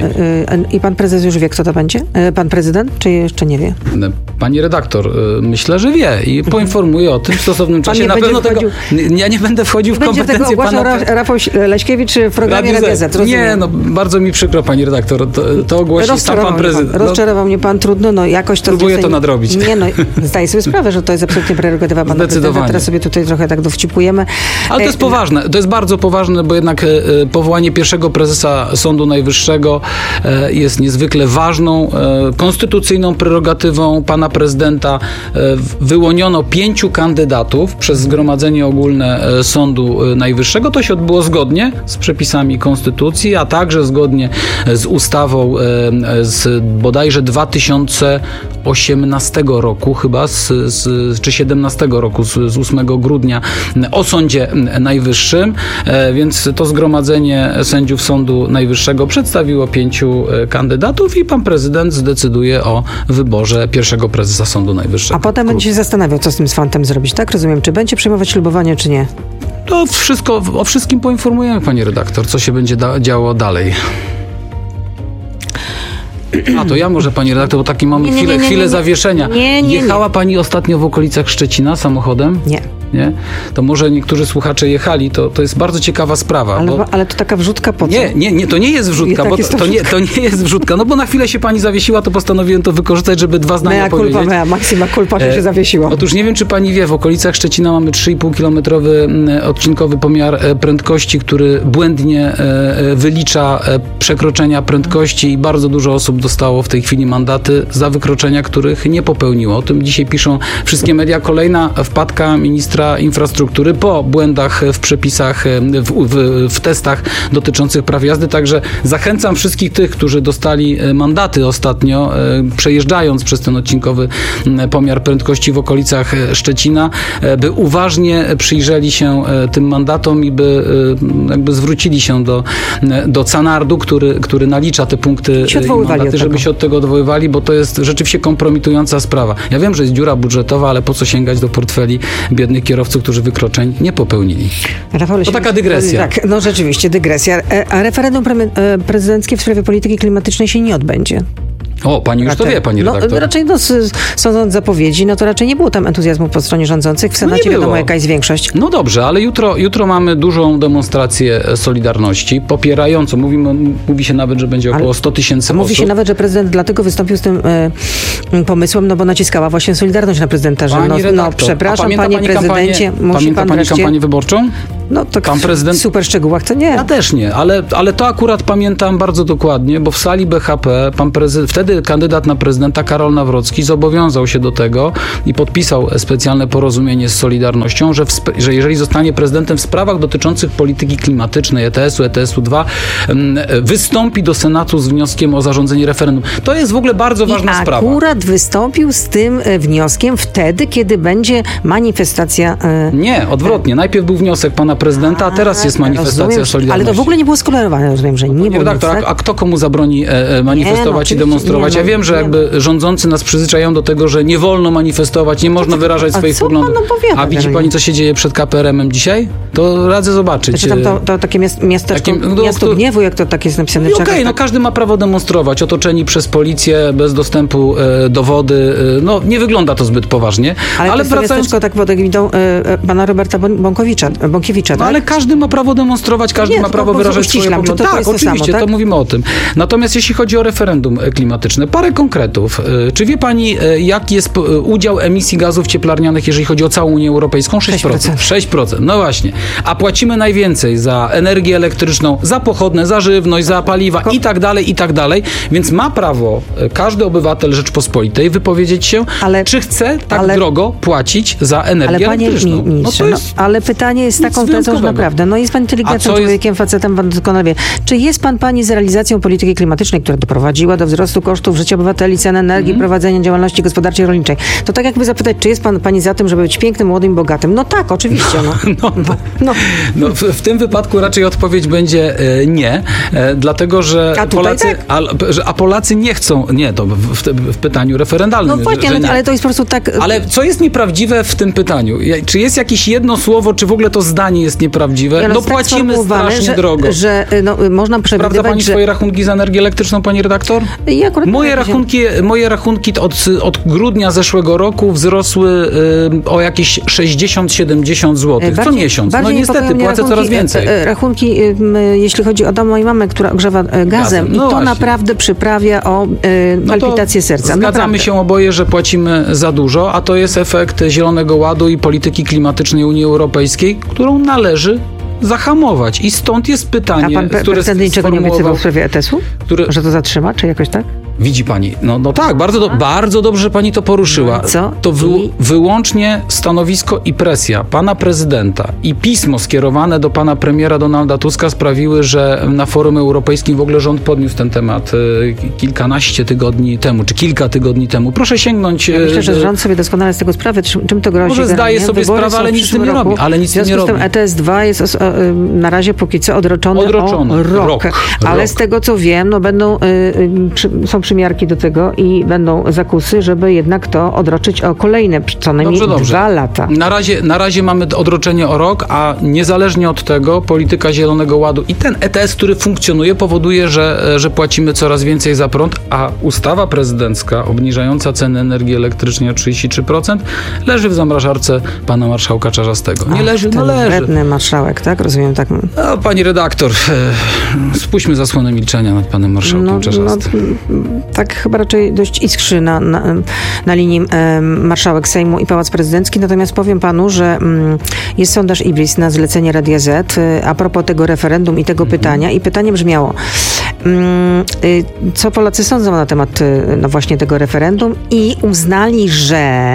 pan prezes już wie, kto to będzie? Pan prezydent, czy jeszcze nie wie? Pani redaktor, myślę, że wie i poinformuje o tym w stosownym czasie. Na pewno ja nie będę wchodził w kompetencje pana. Rafał Leśkiewicz w programie Radia Z. Nie, bardzo mi przykro, pani redaktor, to ogłosi sam pan prezydent. Rozczarował mnie pan, trudno, jakoś to... Próbuję to nadrobić. Nie, zdaję sobie sprawę, że to jest absolutnie prerogatywa pana prezydenta. Teraz sobie tutaj trochę tak dowcipujemy. Ale to jest poważne, to jest bardzo poważne, bo jednak powołanie pierwszego prezesa Sądu Najwyższego jest niezwykle ważną, konstytucyjną prerogatywą pana prezydenta. Wyłoniono 5 kandydatów przez Zgromadzenie Ogólne Sądu Najwyższego. To się odbyło zgodnie z przepisami konstytucji, a także zgodnie z ustawą z bodajże 2018 roku chyba, czy 17 roku, z 8 grudnia o Sądzie Najwyższym, więc to Zgromadzenie Sędziów Sądu Najwyższego przedstawiło 5 kandydatów i pan prezydent zdecyduje o wyborze pierwszego prezesa Sądu Najwyższego. A potem będzie się zastanawiał, co z tym fantem zrobić, tak? Rozumiem, czy będzie przyjmować ślubowanie, czy nie? To o wszystkim poinformujemy, pani redaktor, co się będzie działo dalej. A to ja może, pani redaktor, bo taki mamy chwilę zawieszenia. Jechała pani ostatnio w okolicach Szczecina samochodem? Nie? To może niektórzy słuchacze jechali, to jest bardzo ciekawa sprawa. Ale to taka wrzutka po co? Nie, to nie jest wrzutka, bo to nie jest wrzutka. No bo na chwilę się pani zawiesiła, to postanowiłem to wykorzystać, żeby 2 zdania powiedzieć. Maxima culpa się zawiesiła. Otóż nie wiem, czy pani wie, w okolicach Szczecina mamy 3,5-kilometrowy odcinkowy pomiar prędkości, który błędnie wylicza przekroczenia prędkości i bardzo dużo osób dostało w tej chwili mandaty za wykroczenia, których nie popełniło. O tym dzisiaj piszą wszystkie media. Kolejna wpadka ministra ministra infrastruktury po błędach w przepisach, w testach dotyczących praw jazdy. Także zachęcam wszystkich tych, którzy dostali mandaty ostatnio, przejeżdżając przez ten odcinkowy pomiar prędkości w okolicach Szczecina, by uważnie przyjrzeli się tym mandatom i by jakby zwrócili się do CANARD-u, który nalicza te punkty i mandaty, żeby się od tego odwoływali, bo to jest rzeczywiście kompromitująca sprawa. Ja wiem, że jest dziura budżetowa, ale po co sięgać do portfeli biednych kierowców, którzy wykroczeń nie popełnili. To taka dygresja. Tak, no rzeczywiście dygresja. A referendum prezydenckie w sprawie polityki klimatycznej się nie odbędzie. O, pani już to wie, pani redaktor. Raczej, sądząc zapowiedzi, to raczej nie było tam entuzjazmu po stronie rządzących. W Senacie wiadomo, jaka jest większość. No dobrze, ale jutro mamy dużą demonstrację Solidarności, popierającą. Mówi się nawet, że będzie około 100 000 osób. Mówi się nawet, że prezydent dlatego wystąpił z tym pomysłem, bo naciskała właśnie Solidarność na prezydenta, że przepraszam, panie prezydencie, musi pan pani kampanię wyborczą? No to pan prezydent... w super szczegółach to nie. Ja też nie, ale to akurat pamiętam bardzo dokładnie, bo w sali BHP wtedy kandydat na prezydenta Karol Nawrocki zobowiązał się do tego i podpisał specjalne porozumienie z Solidarnością, że jeżeli zostanie prezydentem w sprawach dotyczących polityki klimatycznej, ETS-u, ETS-u 2, wystąpi do Senatu z wnioskiem o zarządzenie referendum. To jest w ogóle bardzo ważna sprawa. Akurat wystąpił z tym wnioskiem wtedy, kiedy będzie manifestacja... Nie, odwrotnie. Najpierw był wniosek pana prezydenta, a teraz jest manifestacja Solidarności. Ale to w ogóle nie było skolerowane, rozumiem, że nie było redaktor, a kto komu zabroni manifestować i demonstrować? Ja wiem, że jakby rządzący nas przyzwyczajają do tego, że nie wolno manifestować, nie można wyrażać swoich poglądów. A widzi pani, co się dzieje przed KPRM-em dzisiaj? To radzę zobaczyć. Znaczy to takie miasto gniewu, jak to tak jest napisane. Okej, każdy ma prawo demonstrować, otoczeni przez policję, bez dostępu do wody. Nie wygląda to zbyt poważnie. Ale wracając... tylko tak pod egidą pana Roberta Bąkiewicza, tak? Ale każdy ma prawo demonstrować, każdy ma prawo wyrażać swoje poglądy. Tak, oczywiście, to mówimy o tym. Natomiast jeśli chodzi o referendum klimatyczne, parę konkretów. Czy wie pani, jaki jest udział emisji gazów cieplarnianych, jeżeli chodzi o całą Unię Europejską? 6%. 6%. No właśnie. A płacimy najwięcej za energię elektryczną, za pochodne, za żywność, za paliwa i tak dalej. Więc ma prawo każdy obywatel Rzeczpospolitej wypowiedzieć się, czy chce tak drogo płacić za energię elektryczną. Ale pytanie jest taką tezą, że naprawdę, jest pan inteligentnym człowiekiem, facetem, pan doskonale wie. Czy jest pani z realizacją polityki klimatycznej, która doprowadziła do wzrostu kosztów życia obywateli, cen energii, prowadzenia działalności gospodarczej, rolniczej? To tak jakby zapytać, czy jest pani za tym, żeby być pięknym, młodym i bogatym? No tak, oczywiście. W tym wypadku raczej odpowiedź będzie nie, dlatego, że Polacy nie chcą, to w pytaniu referendalnym. No właśnie, ale to jest po prostu tak... Ale co jest nieprawdziwe w tym pytaniu? Czy jest jakieś jedno słowo, czy w ogóle to zdanie jest nieprawdziwe? Płacimy strasznie drogo. Że można przewidywać, sprawdza pani swoje rachunki za energię elektryczną, pani redaktor? Moje rachunki od grudnia zeszłego roku wzrosły o jakieś 60-70 zł. Co miesiąc. Niestety, płacę coraz więcej. Rachunki, jeśli chodzi o dom mojej mamy, która ogrzewa gazem. I to naprawdę przyprawia o palpitację serca. Zgadzamy się oboje, że płacimy za dużo, a to jest efekt Zielonego Ładu i polityki klimatycznej Unii Europejskiej, którą należy zahamować. I stąd jest pytanie, a pan prezydent niczego nie obiecywał w sprawie ETS-u? Że to zatrzyma, czy jakoś tak? Widzi pani, tak, bardzo dobrze, że pani to poruszyła. Co? To wyłącznie stanowisko i presja pana prezydenta i pismo skierowane do pana premiera Donalda Tuska sprawiły, że na forum europejskim w ogóle rząd podniósł ten temat kilkanaście tygodni temu, czy kilka tygodni temu. Proszę sięgnąć... Ja myślę, że rząd sobie doskonale z tego sprawę, czym to grozi. Może zdaje sobie sprawę, ale nic z tym nie robi. W związku z tym ETS 2 jest na razie póki co odroczony o rok. Ale z tego co wiem, są przymiarki do tego i będą zakusy, żeby jednak to odroczyć o kolejne co najmniej 2 lata. Na razie mamy odroczenie o rok, a niezależnie od tego polityka Zielonego Ładu i ten ETS, który funkcjonuje, powoduje, że płacimy coraz więcej za prąd, a ustawa prezydencka obniżająca ceny energii elektrycznej o 33% leży w zamrażarce pana marszałka Czarzastego. Nie leży, leży. Wredny marszałek, tak? Rozumiem tak. Pani redaktor, spuśćmy zasłonę milczenia nad panem marszałkiem Czarzastym. Tak chyba raczej dość iskrzy na linii marszałek Sejmu i Pałac Prezydencki. Natomiast powiem panu, że jest sondaż IBRIS na zlecenie Radia Z a propos tego referendum i tego pytania. I pytanie brzmiało, co Polacy sądzą na temat no właśnie tego referendum i uznali, że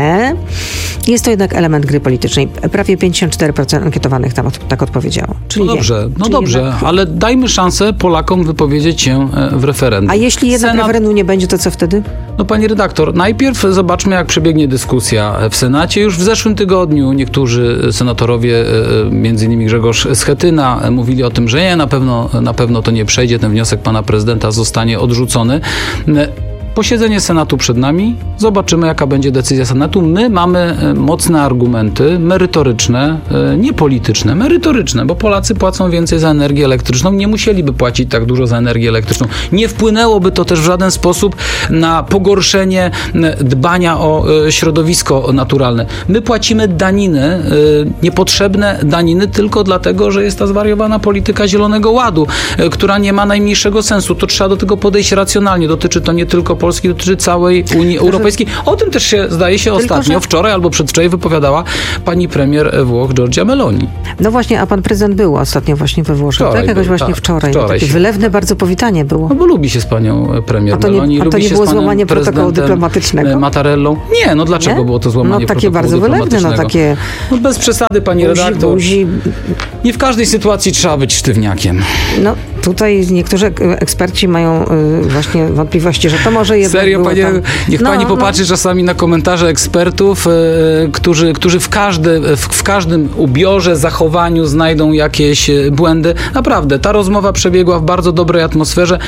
jest to jednak element gry politycznej. Prawie 54% ankietowanych tam tak odpowiedziało. Czyli dobrze, jednak... ale dajmy szansę Polakom wypowiedzieć się w referendum. A jeśli jednak referendum nie będzie, to co wtedy? No pani redaktor, najpierw zobaczmy, jak przebiegnie dyskusja w Senacie. Już w zeszłym tygodniu niektórzy senatorowie, między innymi Grzegorz Schetyna, mówili o tym, że nie, na pewno to nie przejdzie, ten wniosek pana prezydenta zostanie odrzucony. Posiedzenie Senatu przed nami. Zobaczymy, jaka będzie decyzja Senatu. My mamy mocne argumenty, merytoryczne, nie polityczne, merytoryczne, bo Polacy płacą więcej za energię elektryczną. Nie musieliby płacić tak dużo za energię elektryczną. Nie wpłynęłoby to też w żaden sposób na pogorszenie dbania o środowisko naturalne. My płacimy daniny, niepotrzebne daniny tylko dlatego, że jest ta zwariowana polityka Zielonego Ładu, która nie ma najmniejszego sensu. To trzeba do tego podejść racjonalnie. Dotyczy to nie tylko Polski, dotyczy całej Unii Europejskiej. O tym też się, zdaje się, ostatnio, wczoraj albo przedwczoraj wypowiadała pani premier Włoch Giorgia Meloni. No właśnie, a pan prezydent był ostatnio właśnie we Włoszech, tak? Jakoś właśnie wczoraj. Takie wylewne bardzo powitanie było. No bo lubi się z panią premier Meloni. A to nie było złamanie protokołu dyplomatycznego? Mattarellą? Nie, no dlaczego było to złamanie protokołu dyplomatycznego? No takie bardzo wylewne, takie... No bez przesady, pani redaktor. Nie w każdej sytuacji trzeba być sztywniakiem. No tutaj niektórzy eksperci mają właśnie wątpliwości, że to może jednak serio, panie, niech pani popatrzy czasami na komentarze ekspertów, którzy w każdym ubiorze, zachowaniu znajdą jakieś błędy. Naprawdę, ta rozmowa przebiegła w bardzo dobrej atmosferze.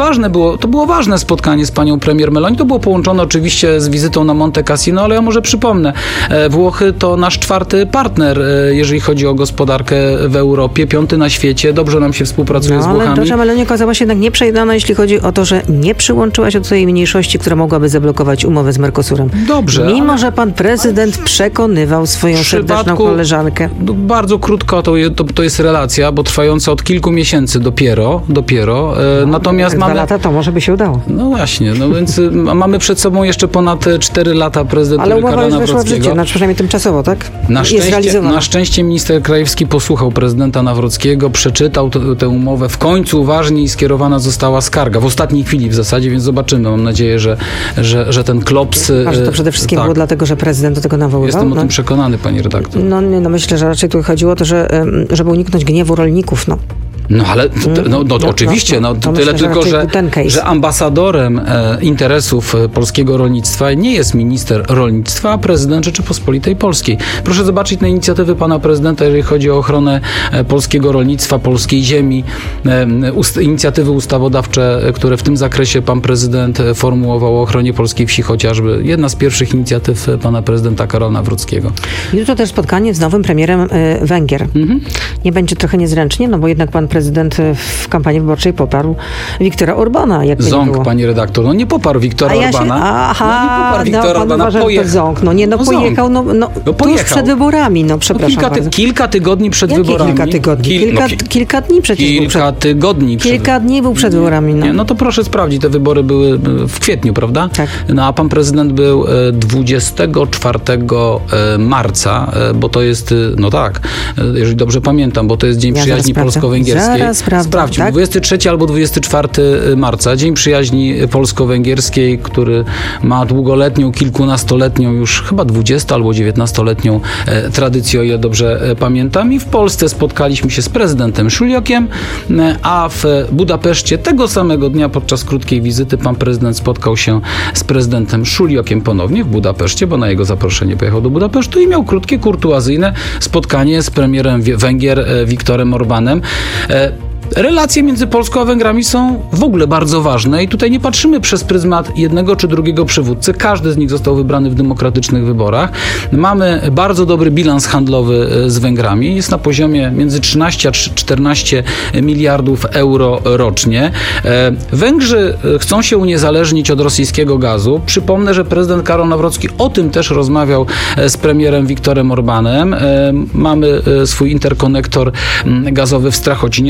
To było ważne spotkanie z panią premier Meloni. To było połączone oczywiście z wizytą na Monte Cassino, ale ja może przypomnę, Włochy to nasz 4. partner, jeżeli chodzi o gospodarkę w Europie, 5. na świecie. Dobrze nam się współpracuje z Włochami. Ale Meloni okazała się jednak nieprzejednana, jeśli chodzi o to, że nie przyłączyła się do tej mniejszości, która mogłaby zablokować umowę z Mercosurem. Dobrze. Mimo, że pan prezydent przekonywał swoją serdeczną koleżankę. Bardzo krótko to jest relacja, bo trwająca od kilku miesięcy dopiero. Natomiast 2 lata to może by się udało. No właśnie, więc mamy przed sobą jeszcze ponad 4 lata prezydentury Karola Nawrockiego. Ale umowa już weszła w życie, przynajmniej tymczasowo, tak? Na szczęście minister Krajewski posłuchał prezydenta Nawrockiego, przeczytał tę umowę. W końcu uważnie skierowana została skarga. W ostatniej chwili w zasadzie, więc zobaczymy. Mam nadzieję, że ten klops... A że to przede wszystkim było dlatego, że prezydent do tego nawoływał? Jestem o tym przekonany, pani redaktor. No myślę, że raczej tu chodziło o to, żeby uniknąć gniewu rolników, No ale oczywiście, tyle myślę, tylko, że ambasadorem interesów polskiego rolnictwa nie jest minister rolnictwa, a prezydent Rzeczypospolitej Polskiej. Proszę zobaczyć na inicjatywy pana prezydenta, jeżeli chodzi o ochronę polskiego rolnictwa, polskiej ziemi, inicjatywy ustawodawcze, które w tym zakresie pan prezydent formułował o ochronie polskiej wsi chociażby. Jedna z pierwszych inicjatyw pana prezydenta Karola Nawrockiego. Jutro też spotkanie z nowym premierem Węgier. Nie będzie trochę niezręcznie, bo jednak pan prezydent w kampanii wyborczej poparł Viktora Orbana. Ząg, pani redaktor. Nie poparł Viktora Orbana. Pojechał. Tuż przed wyborami. Przepraszam bardzo. Kilka tygodni przed wyborami. Kilka tygodni? Kilka dni przecież. Kilka dni był przed wyborami. No to proszę sprawdzić. Te wybory były w kwietniu, prawda? Tak. A pan prezydent był 24 marca, bo to jest, jeżeli dobrze pamiętam, bo to jest Dzień Przyjaźni Polsko-Węgierskiej. Sprawdźmy. Tak? 23 albo 24 marca, Dzień Przyjaźni Polsko-Węgierskiej, który ma długoletnią, kilkunastoletnią, już chyba 20 albo 19-letnią tradycję, o ile dobrze pamiętam. I w Polsce spotkaliśmy się z prezydentem Szuliokiem, a w Budapeszcie tego samego dnia podczas krótkiej wizyty pan prezydent spotkał się z prezydentem Szuliokiem ponownie w Budapeszcie, bo na jego zaproszenie pojechał do Budapesztu i miał krótkie, kurtuazyjne spotkanie z premierem Węgier Viktorem Orbanem. Relacje między Polską a Węgrami są w ogóle bardzo ważne i tutaj nie patrzymy przez pryzmat jednego czy drugiego przywódcy. Każdy z nich został wybrany w demokratycznych wyborach. Mamy bardzo dobry bilans handlowy z Węgrami. Jest na poziomie między 13 a 14 miliardów euro rocznie. Węgrzy chcą się uniezależnić od rosyjskiego gazu. Przypomnę, że prezydent Karol Nawrocki o tym też rozmawiał z premierem Viktorem Orbanem. Mamy swój interkonektor gazowy w Strachocinie. To jest jedna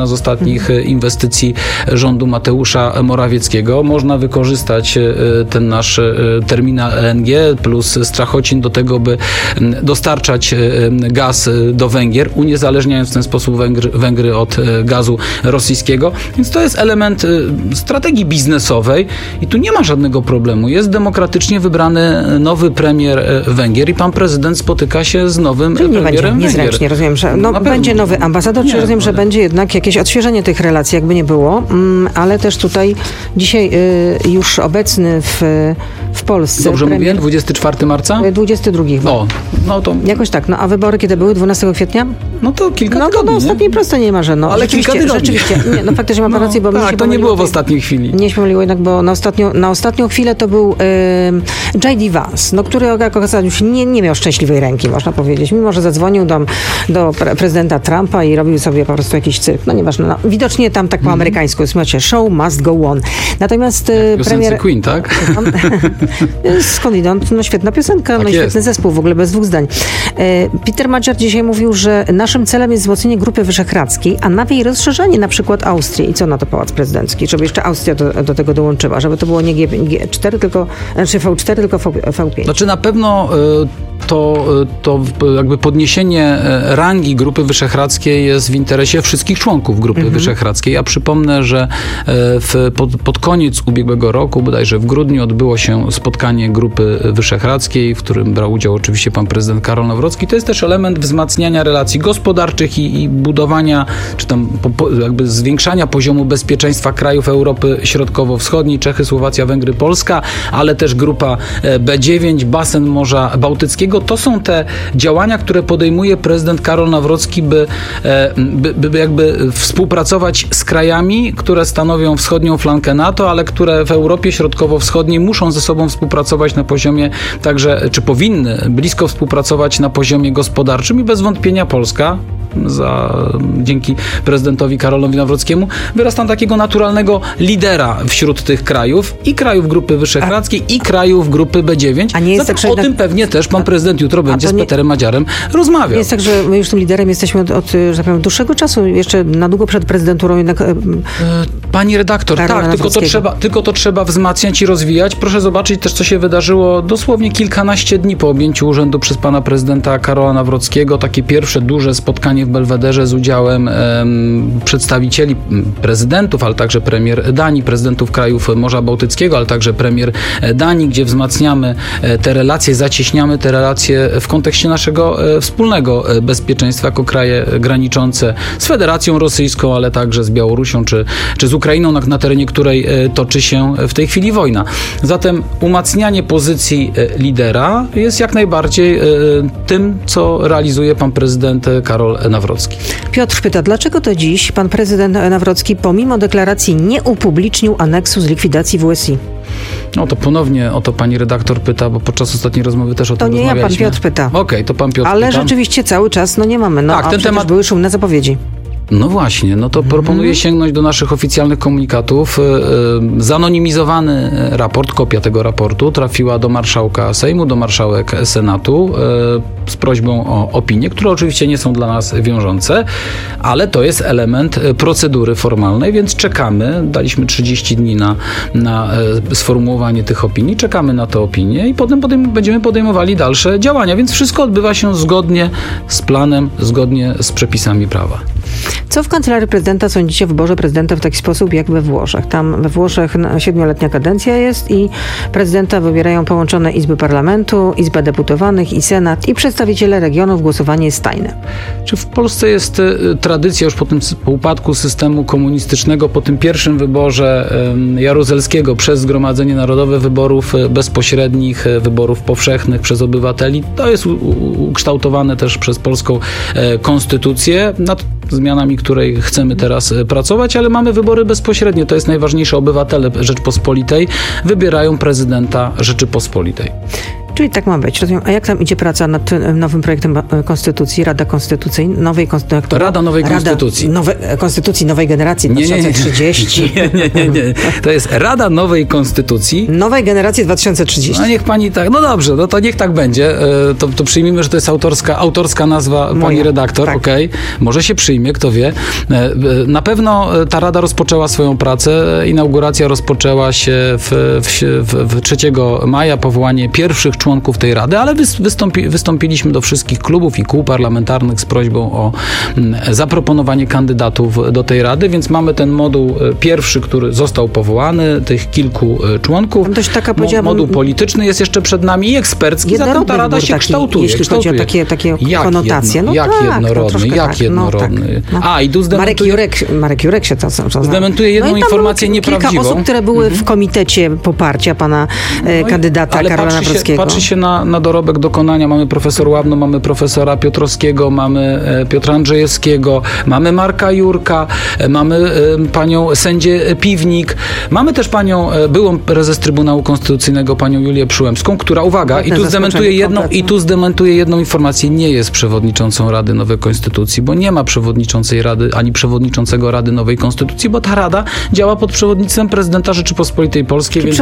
jedna z ostatnich inwestycji rządu Mateusza Morawieckiego. Można wykorzystać ten nasz terminal LNG plus Strachocin do tego, by dostarczać gaz do Węgier, uniezależniając w ten sposób Węgry od gazu rosyjskiego. Więc to jest element strategii biznesowej i tu nie ma żadnego problemu. Jest demokratycznie wybrany nowy premier Węgier i pan prezydent spotyka się z nowym premierem Węgier. Niezręcznie, rozumiem, że będzie nowy ambasador, czy rozumiem, że będzie jednak jakieś odświeżenie tych relacji, jakby nie było, ale też tutaj dzisiaj już obecny w Polsce. Dobrze mówię? 24 marca? 22. No to... Jakoś tak. A wybory kiedy były? 12 kwietnia? No to kilka tygodni. No ostatniej prosto nie ma, że no. Ale kilka tygodni. Rzeczywiście. Nie, faktycznie mam rację, bo tak, to nie było w ostatniej chwili. Nie się pomyliło jednak, bo na ostatnią chwilę to był J.D. Vance, który już nie miał szczęśliwej ręki, można powiedzieć. Mimo, że zadzwonił do prezydenta Trumpa i robił sobie po prostu jakiś cyrk. No nieważne. Widocznie tam tak po amerykańsku słuchajcie, show must go on. Natomiast premier... Queen, tak? Skądinąd, świetna piosenka, tak i świetny zespół, w ogóle bez dwóch zdań. Peter Madziar dzisiaj mówił, że naszym celem jest wzmocnienie Grupy Wyszehradzkiej, a nawet jej rozszerzenie na przykład Austrii. I co na to Pałac Prezydencki? Żeby jeszcze Austria do tego dołączyła, żeby to było nie G4, tylko, znaczy V4, tylko V5. Znaczy na pewno to jakby podniesienie rangi Grupy Wyszehradzkiej jest w interesie wszystkich członków Grupy Wyszehradzkiej. Ja przypomnę, że pod koniec ubiegłego roku, bodajże w grudniu, odbyło się spotkanie Grupy Wyszehradzkiej, w którym brał udział oczywiście pan prezydent Karol Nawrocki. To jest też element wzmacniania relacji gospodarczych i budowania, czy tam jakby zwiększania poziomu bezpieczeństwa krajów Europy Środkowo-Wschodniej, Czechy, Słowacja, Węgry, Polska, ale też grupa B9, basen Morza Bałtyckiego. To są te działania, które podejmuje prezydent Karol Nawrocki, by jakby współpracować z krajami, które stanowią wschodnią flankę NATO, ale które w Europie Środkowo-Wschodniej muszą ze sobą współpracować na poziomie także, czy powinny blisko współpracować na poziomie gospodarczym i bez wątpienia Polska dzięki prezydentowi Karolowi Nawrockiemu wyrasta na takiego naturalnego lidera wśród tych krajów i krajów Grupy Wyszehradzkiej i krajów Grupy B9. A nie jest zatem tak, o tym pewnie też pan prezydent jutro będzie z Peterem Madziarem rozmawiał. Jest tak, że my już tym liderem jesteśmy od że tak powiem, dłuższego czasu, jeszcze na długo przed prezydenturą jednak... Pani redaktor, tak, tylko to trzeba wzmacniać i rozwijać. Proszę zobaczyć też, co się wydarzyło dosłownie kilkanaście dni po objęciu urzędu przez pana prezydenta Karola Nawrockiego. Takie pierwsze duże spotkanie w Belwederze z udziałem przedstawicieli prezydentów, ale także premier Danii, prezydentów krajów Morza Bałtyckiego, ale także premier Danii, gdzie wzmacniamy te relacje, zacieśniamy te relacje w kontekście naszego wspólnego bezpieczeństwa jako kraje graniczące z Federacją Rosyjską, ale także z Białorusią czy z Ukrainą, na terenie której toczy się w tej chwili wojna. Zatem umacnianie pozycji lidera jest jak najbardziej tym, co realizuje pan prezydent Karol Nawrocki. Piotr pyta, dlaczego to dziś pan prezydent Nawrocki pomimo deklaracji nie upublicznił aneksu z likwidacji WSI? No to ponownie o to pani redaktor pyta, bo podczas ostatniej rozmowy też o tym rozmawialiśmy. To nie ja, pan Piotr pyta. Okej, to pan Piotr Ale pyta. Rzeczywiście cały czas nie mamy. Tak, ten temat były szumne zapowiedzi. No właśnie, to proponuję sięgnąć do naszych oficjalnych komunikatów. Zanonimizowany raport, kopia tego raportu trafiła do marszałka Sejmu, do marszałek Senatu z prośbą o opinię, które oczywiście nie są dla nas wiążące, ale to jest element procedury formalnej, więc czekamy. Daliśmy 30 dni na sformułowanie tych opinii. Czekamy na te opinie i potem będziemy podejmowali dalsze działania, więc wszystko odbywa się zgodnie z planem, zgodnie z przepisami prawa. Co w Kancelarii Prezydenta sądzicie o wyborze prezydenta w taki sposób jak we Włoszech? Tam we Włoszech 7-letnia kadencja jest i prezydenta wybierają połączone Izby Parlamentu, Izba Deputowanych i Senat i przedstawiciele regionów. Głosowanie jest tajne. Czy w Polsce jest tradycja już po upadku systemu komunistycznego, po tym pierwszym wyborze Jaruzelskiego przez Zgromadzenie Narodowe, wyborów bezpośrednich, wyborów powszechnych przez obywateli? To jest ukształtowane też przez polską konstytucję, nad zmianami której chcemy teraz pracować, ale mamy wybory bezpośrednie. To jest najważniejsze. Obywatele Rzeczpospolitej wybierają prezydenta Rzeczypospolitej. Czyli tak ma być. Rozumiem. A jak tam idzie praca nad nowym projektem konstytucji, Rada Konstytucyjna, Rada Nowej Konstytucji. Konstytucji Nowej Generacji 2030. Nie. To jest Rada Nowej Konstytucji. Nowej Generacji 2030. No niech pani tak, no dobrze, no to niech tak będzie. To przyjmijmy, że to jest autorska nazwa pani redaktor, tak. Okej. Może się przyjmie, kto wie. Na pewno ta Rada rozpoczęła swoją pracę. Inauguracja rozpoczęła się w 3 maja, powołanie pierwszych członków tej Rady, ale wystąpiliśmy do wszystkich klubów i kół parlamentarnych z prośbą o zaproponowanie kandydatów do tej Rady, więc mamy ten moduł pierwszy, który został powołany, tych kilku członków. Dość taka, moduł polityczny jest jeszcze przed nami i ekspercki, zatem ta Rada się kształtuje. Jeśli chodzi o takie konotacje. Jak jednorodny. I tu Marek Jurek się to zdementuje jedną informację nieprawdziwą. Kilka osób, które były w komitecie poparcia pana kandydata Karola Nawrockiego. Patrzy się na dorobek dokonania. Mamy profesor Ławno, mamy profesora Piotrowskiego, mamy Piotra Andrzejewskiego, mamy Marka Jurka, mamy panią sędzię Piwnik, mamy też byłą prezes Trybunału Konstytucyjnego, panią Julię Przyłębską, która, uwaga, i tu zdementuje jedną informację, nie jest przewodniczącą Rady Nowej Konstytucji, bo nie ma przewodniczącej Rady, ani przewodniczącego Rady Nowej Konstytucji, bo ta Rada działa pod przewodnictwem prezydenta Rzeczypospolitej Polskiej, więc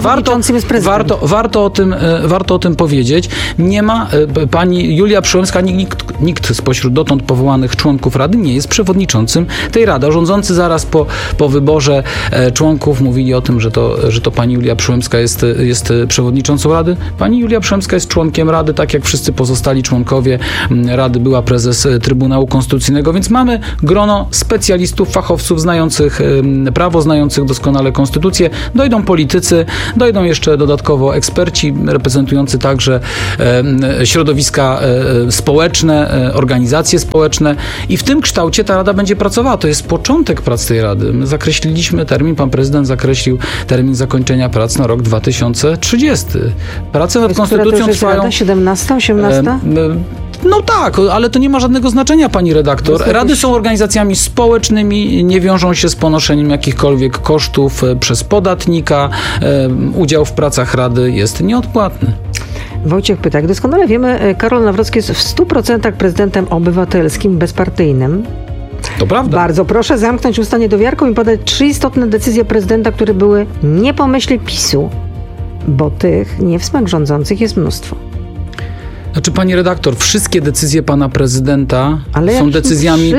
warto o tym powiedzieć. Nie ma pani Julia Przyłębska, nikt spośród dotąd powołanych członków Rady nie jest przewodniczącym tej Rady. Rządzący zaraz po wyborze członków mówili o tym, że to pani Julia Przyłębska jest przewodniczącą Rady. Pani Julia Przyłębska jest członkiem Rady, tak jak wszyscy pozostali członkowie Rady, była prezes Trybunału Konstytucyjnego, więc mamy grono specjalistów, fachowców znających prawo, znających doskonale konstytucję. Dojdą politycy, dojdą jeszcze dodatkowo eksperci reprezentujący także środowiska społeczne, organizacje społeczne i w tym kształcie ta Rada będzie pracowała. To jest początek prac tej Rady. My zakreśliliśmy termin, pan prezydent zakreślił termin zakończenia prac na rok 2030. Prace nad konstytucją trwają... 17, 18? No tak, ale to nie ma żadnego znaczenia, pani redaktor. Rady są organizacjami społecznymi, nie wiążą się z ponoszeniem jakichkolwiek kosztów przez podatnika. Udział w pracach Rady jest nieodpłatny. Wojciech pyta, jak doskonale wiemy, Karol Nawrocki jest w 100% prezydentem obywatelskim, bezpartyjnym. To prawda. Bardzo proszę zamknąć usta niedowiarką i podać 3 istotne decyzje prezydenta, które były nie po myśli PiS-u, bo tych nie w smak rządzących jest mnóstwo. Znaczy, pani redaktor, wszystkie decyzje pana prezydenta są decyzjami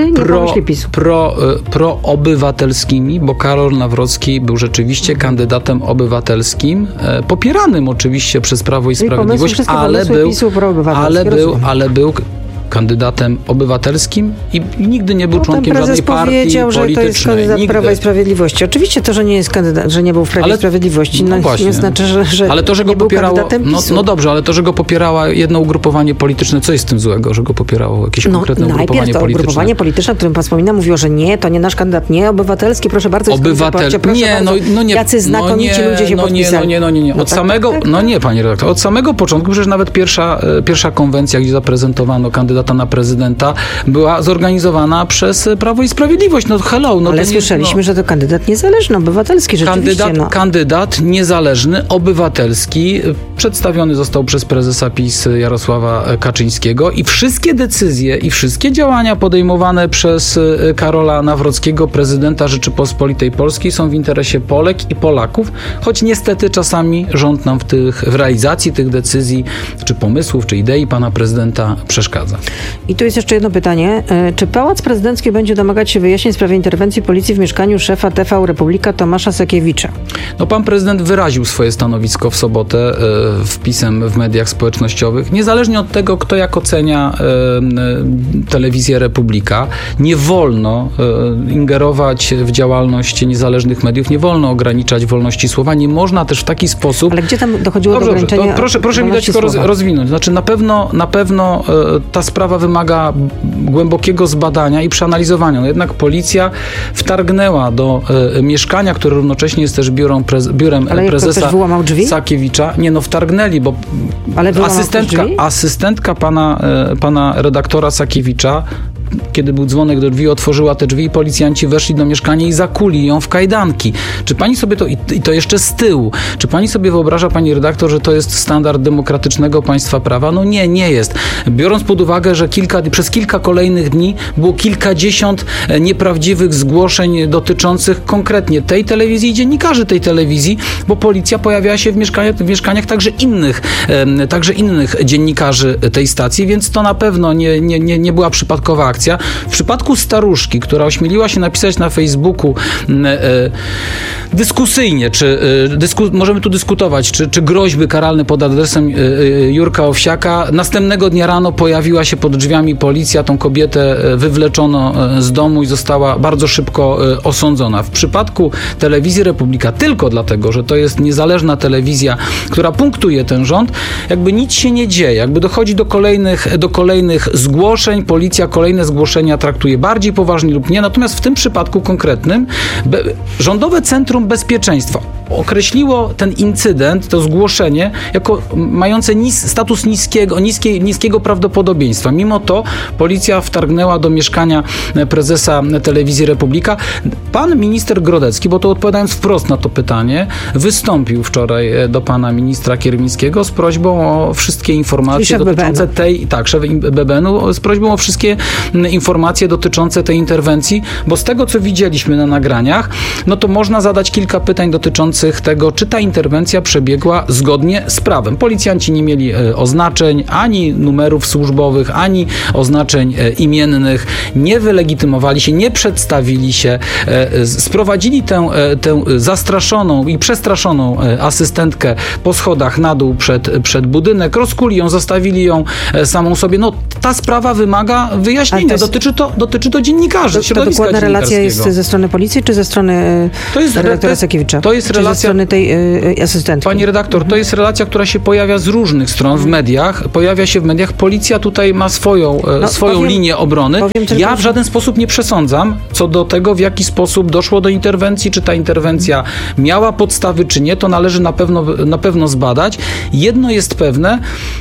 proobywatelskimi, bo Karol Nawrocki był rzeczywiście kandydatem obywatelskim, popieranym oczywiście przez Prawo i Sprawiedliwość, ale był kandydatem obywatelskim i nigdy nie był członkiem żadnej partii powiedział, politycznej. Że to jest kandydat Prawa i Sprawiedliwości. Oczywiście to, że nie jest kandydat, że nie był w Prawie i Sprawiedliwości, nie znaczy, że ale to, że go popierało, no dobrze, ale to, że go popierało jedno ugrupowanie polityczne, co jest z tym złego, że go popierało jakieś konkretne ugrupowanie polityczne? Najpierw to ugrupowanie polityczne, o którym pan wspomina, mówiło, że nie, to nie nasz kandydat, nie, obywatelski, proszę bardzo. Jacy znakonici ludzie się podpisali. Nie. Nie, pani redaktor, od samego początku, przecież nawet pierwsza konwencja, gdzie zaprezentowano kandydata na prezydenta, była zorganizowana przez Prawo i Sprawiedliwość. Ale słyszeliśmy, że to kandydat niezależny, obywatelski rzeczywiście. Kandydat niezależny, obywatelski, przedstawiony został przez prezesa PiS Jarosława Kaczyńskiego i wszystkie decyzje i wszystkie działania podejmowane przez Karola Nawrockiego, prezydenta Rzeczypospolitej Polskiej, są w interesie Polek i Polaków, choć niestety czasami rząd nam w realizacji tych decyzji, czy pomysłów, czy idei pana prezydenta przeszkadza. I tu jest jeszcze jedno pytanie. Czy Pałac Prezydencki będzie domagać się wyjaśnień w sprawie interwencji policji w mieszkaniu szefa TV Republika Tomasza Sakiewicza? Pan prezydent wyraził swoje stanowisko w sobotę wpisem w mediach społecznościowych. Niezależnie od tego, kto jak ocenia telewizję Republika, nie wolno ingerować w działalność niezależnych mediów, nie wolno ograniczać wolności słowa, nie można też w taki sposób... Ale gdzie tam dochodziło do ograniczenia? Proszę mi dać tylko rozwinąć. Znaczy na pewno ta sprawa wymaga głębokiego zbadania i przeanalizowania. Jednak policja wtargnęła do mieszkania, które równocześnie jest też biurem prezesa Sakiewicza. Wtargnęli, bo asystentka pana redaktora Sakiewicza kiedy był dzwonek do drzwi, otworzyła te drzwi i policjanci weszli do mieszkania i zakuli ją w kajdanki. Czy pani sobie to, i to jeszcze z tyłu, czy pani sobie wyobraża, pani redaktor, że to jest standard demokratycznego państwa prawa? No nie jest. Biorąc pod uwagę, że przez kilka kolejnych dni było kilkadziesiąt nieprawdziwych zgłoszeń dotyczących konkretnie tej telewizji i dziennikarzy tej telewizji, bo policja pojawiała się w mieszkaniach także innych dziennikarzy tej stacji, więc to na pewno nie była przypadkowa akcja. W przypadku staruszki, która ośmieliła się napisać na Facebooku dyskusyjnie, możemy tu dyskutować, czy groźby karalne pod adresem Jurka Owsiaka. Następnego dnia rano pojawiła się pod drzwiami policja, tą kobietę wywleczono z domu i została bardzo szybko osądzona. W przypadku Telewizji Republika, tylko dlatego, że to jest niezależna telewizja, która punktuje ten rząd, jakby nic się nie dzieje, jakby dochodzi do kolejnych zgłoszeń, policja kolejne zgłoszenia traktuje bardziej poważnie lub nie, natomiast w tym przypadku konkretnym Rządowe Centrum Bezpieczeństwa określiło ten incydent, to zgłoszenie, jako mające status niskiego prawdopodobieństwa. Mimo to policja wtargnęła do mieszkania prezesa Telewizji Republika. Pan minister Grodecki, bo to odpowiadając wprost na to pytanie, wystąpił wczoraj do pana ministra Kierwińskiego z prośbą o wszystkie informacje dotyczące szef BBN-u, z prośbą o wszystkie informacje dotyczące tej interwencji, bo z tego, co widzieliśmy na nagraniach, no to można zadać kilka pytań dotyczących tego, czy ta interwencja przebiegła zgodnie z prawem. Policjanci nie mieli oznaczeń, ani numerów służbowych, ani oznaczeń imiennych, nie wylegitymowali się, nie przedstawili się, sprowadzili tę zastraszoną i przestraszoną asystentkę po schodach na dół przed budynek, rozkuli ją, zostawili ją samą sobie. No, ta sprawa wymaga wyjaśnienia. Dotyczy to dziennikarzy, środowiska dokładna relacja jest ze strony policji, czy ze strony redaktora Sakiewicza? To jest relacja, ze strony tej asystentki? Pani redaktor, to jest relacja, która się pojawia z różnych stron w mediach. Pojawia się w mediach. Policja tutaj ma swoją linię obrony. Ja w żaden sposób nie przesądzam co do tego, w jaki sposób doszło do interwencji, czy ta interwencja miała podstawy, czy nie. To należy na pewno zbadać. Jedno jest pewne,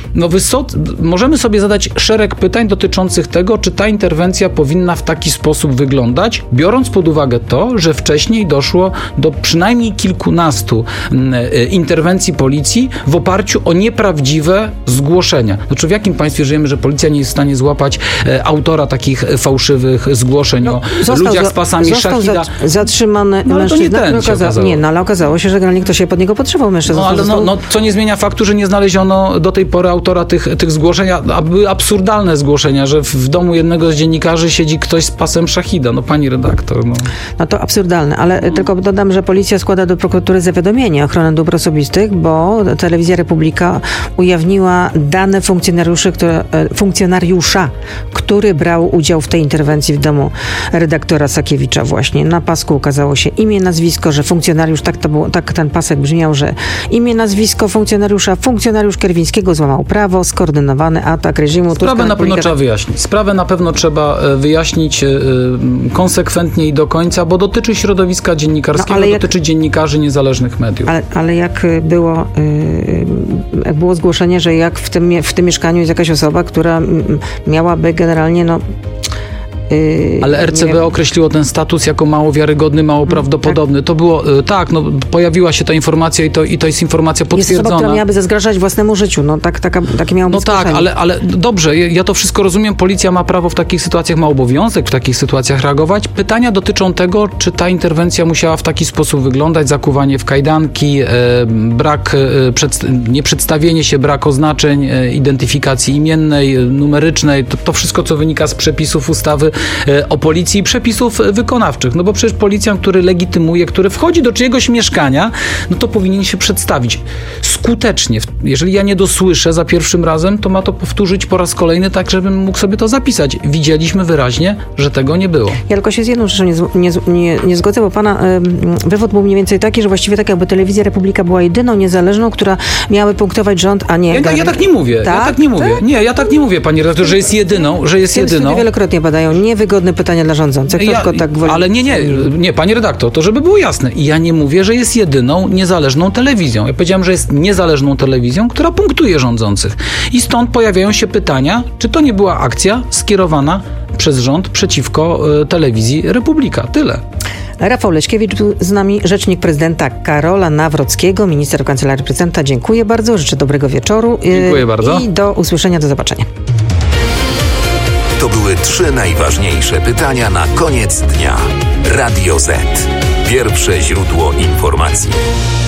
możemy sobie zadać szereg pytań dotyczących tego, czy ta interwencja powinna w taki sposób wyglądać, biorąc pod uwagę to, że wcześniej doszło do przynajmniej kilkunastu interwencji policji w oparciu o nieprawdziwe zgłoszenia. Znaczy, w jakim państwie żyjemy, że policja nie jest w stanie złapać autora takich fałszywych zgłoszeń o ludziach z pasami szachida? Zatrzymany mężczyzna, ale okazało się, że generalnie ktoś się pod niego podszywał mężczyzna. Co nie zmienia faktu, że nie znaleziono do tej pory autora tych zgłoszeń, a były absurdalne zgłoszenia, że w domu jednego z dziennikarzy siedzi ktoś z pasem szachida. No, pani redaktor. No to absurdalne, ale tylko dodam, że policja składa do prokuratury zawiadomienie o ochronę dóbr osobistych, bo Telewizja Republika ujawniła dane funkcjonariusza, który brał udział w tej interwencji w domu redaktora Sakiewicza właśnie. Na pasku ukazało się imię, nazwisko, że funkcjonariusz, tak ten pasek brzmiał, że imię, nazwisko funkcjonariusz Kierwińskiego złamał prawo, skoordynowany atak reżimu. Sprawę na pewno trzeba wyjaśnić konsekwentnie i do końca, bo dotyczy środowiska dziennikarskiego, dotyczy dziennikarzy niezależnych mediów. Ale jak było zgłoszenie, że jak w tym mieszkaniu jest jakaś osoba, która miałaby generalnie ale RCB określiło ten status jako mało wiarygodny, mało prawdopodobny. To było, pojawiła się ta informacja i to jest informacja potwierdzona. Jest osoba, która miałaby zagrażać własnemu życiu. Takie miało być ale dobrze, ja to wszystko rozumiem. Policja ma prawo w takich sytuacjach, ma obowiązek w takich sytuacjach reagować. Pytania dotyczą tego, czy ta interwencja musiała w taki sposób wyglądać, zakuwanie w kajdanki, nieprzedstawienie się, brak oznaczeń, identyfikacji imiennej, numerycznej, to wszystko, co wynika z przepisów ustawy o policji i przepisów wykonawczych. No bo przecież policjant, który legitymuje, który wchodzi do czyjegoś mieszkania, no to powinien się przedstawić skutecznie. Jeżeli ja nie dosłyszę za pierwszym razem, to ma to powtórzyć po raz kolejny, tak żebym mógł sobie to zapisać. Widzieliśmy wyraźnie, że tego nie było. Ja tylko się z jedną rzeczą nie zgodzę, bo pana wywód był mniej więcej taki, że właściwie tak jakby Telewizja Republika była jedyną niezależną, która miałaby punktować rząd, a nie... Ja tak nie mówię. Tak? Ja tak nie mówię. Nie, ja tak nie mówię, pani redaktor, że jest jedyną. Wielokrotnie badają niewygodne pytania dla rządzących. Ale nie, pani redaktor, to żeby było jasne. Ja nie mówię, że jest jedyną niezależną telewizją. Ja powiedziałem, że jest niezależną telewizją, która punktuje rządzących. I stąd pojawiają się pytania, czy to nie była akcja skierowana przez rząd przeciwko telewizji Republika. Tyle. Rafał Leśkiewicz był z nami, rzecznik prezydenta Karola Nawrockiego, minister w Kancelarii Prezydenta. Dziękuję bardzo, życzę dobrego wieczoru. Dziękuję bardzo. I do usłyszenia, do zobaczenia. To były 3 najważniejsze pytania na koniec dnia. Radio Z. Pierwsze źródło informacji.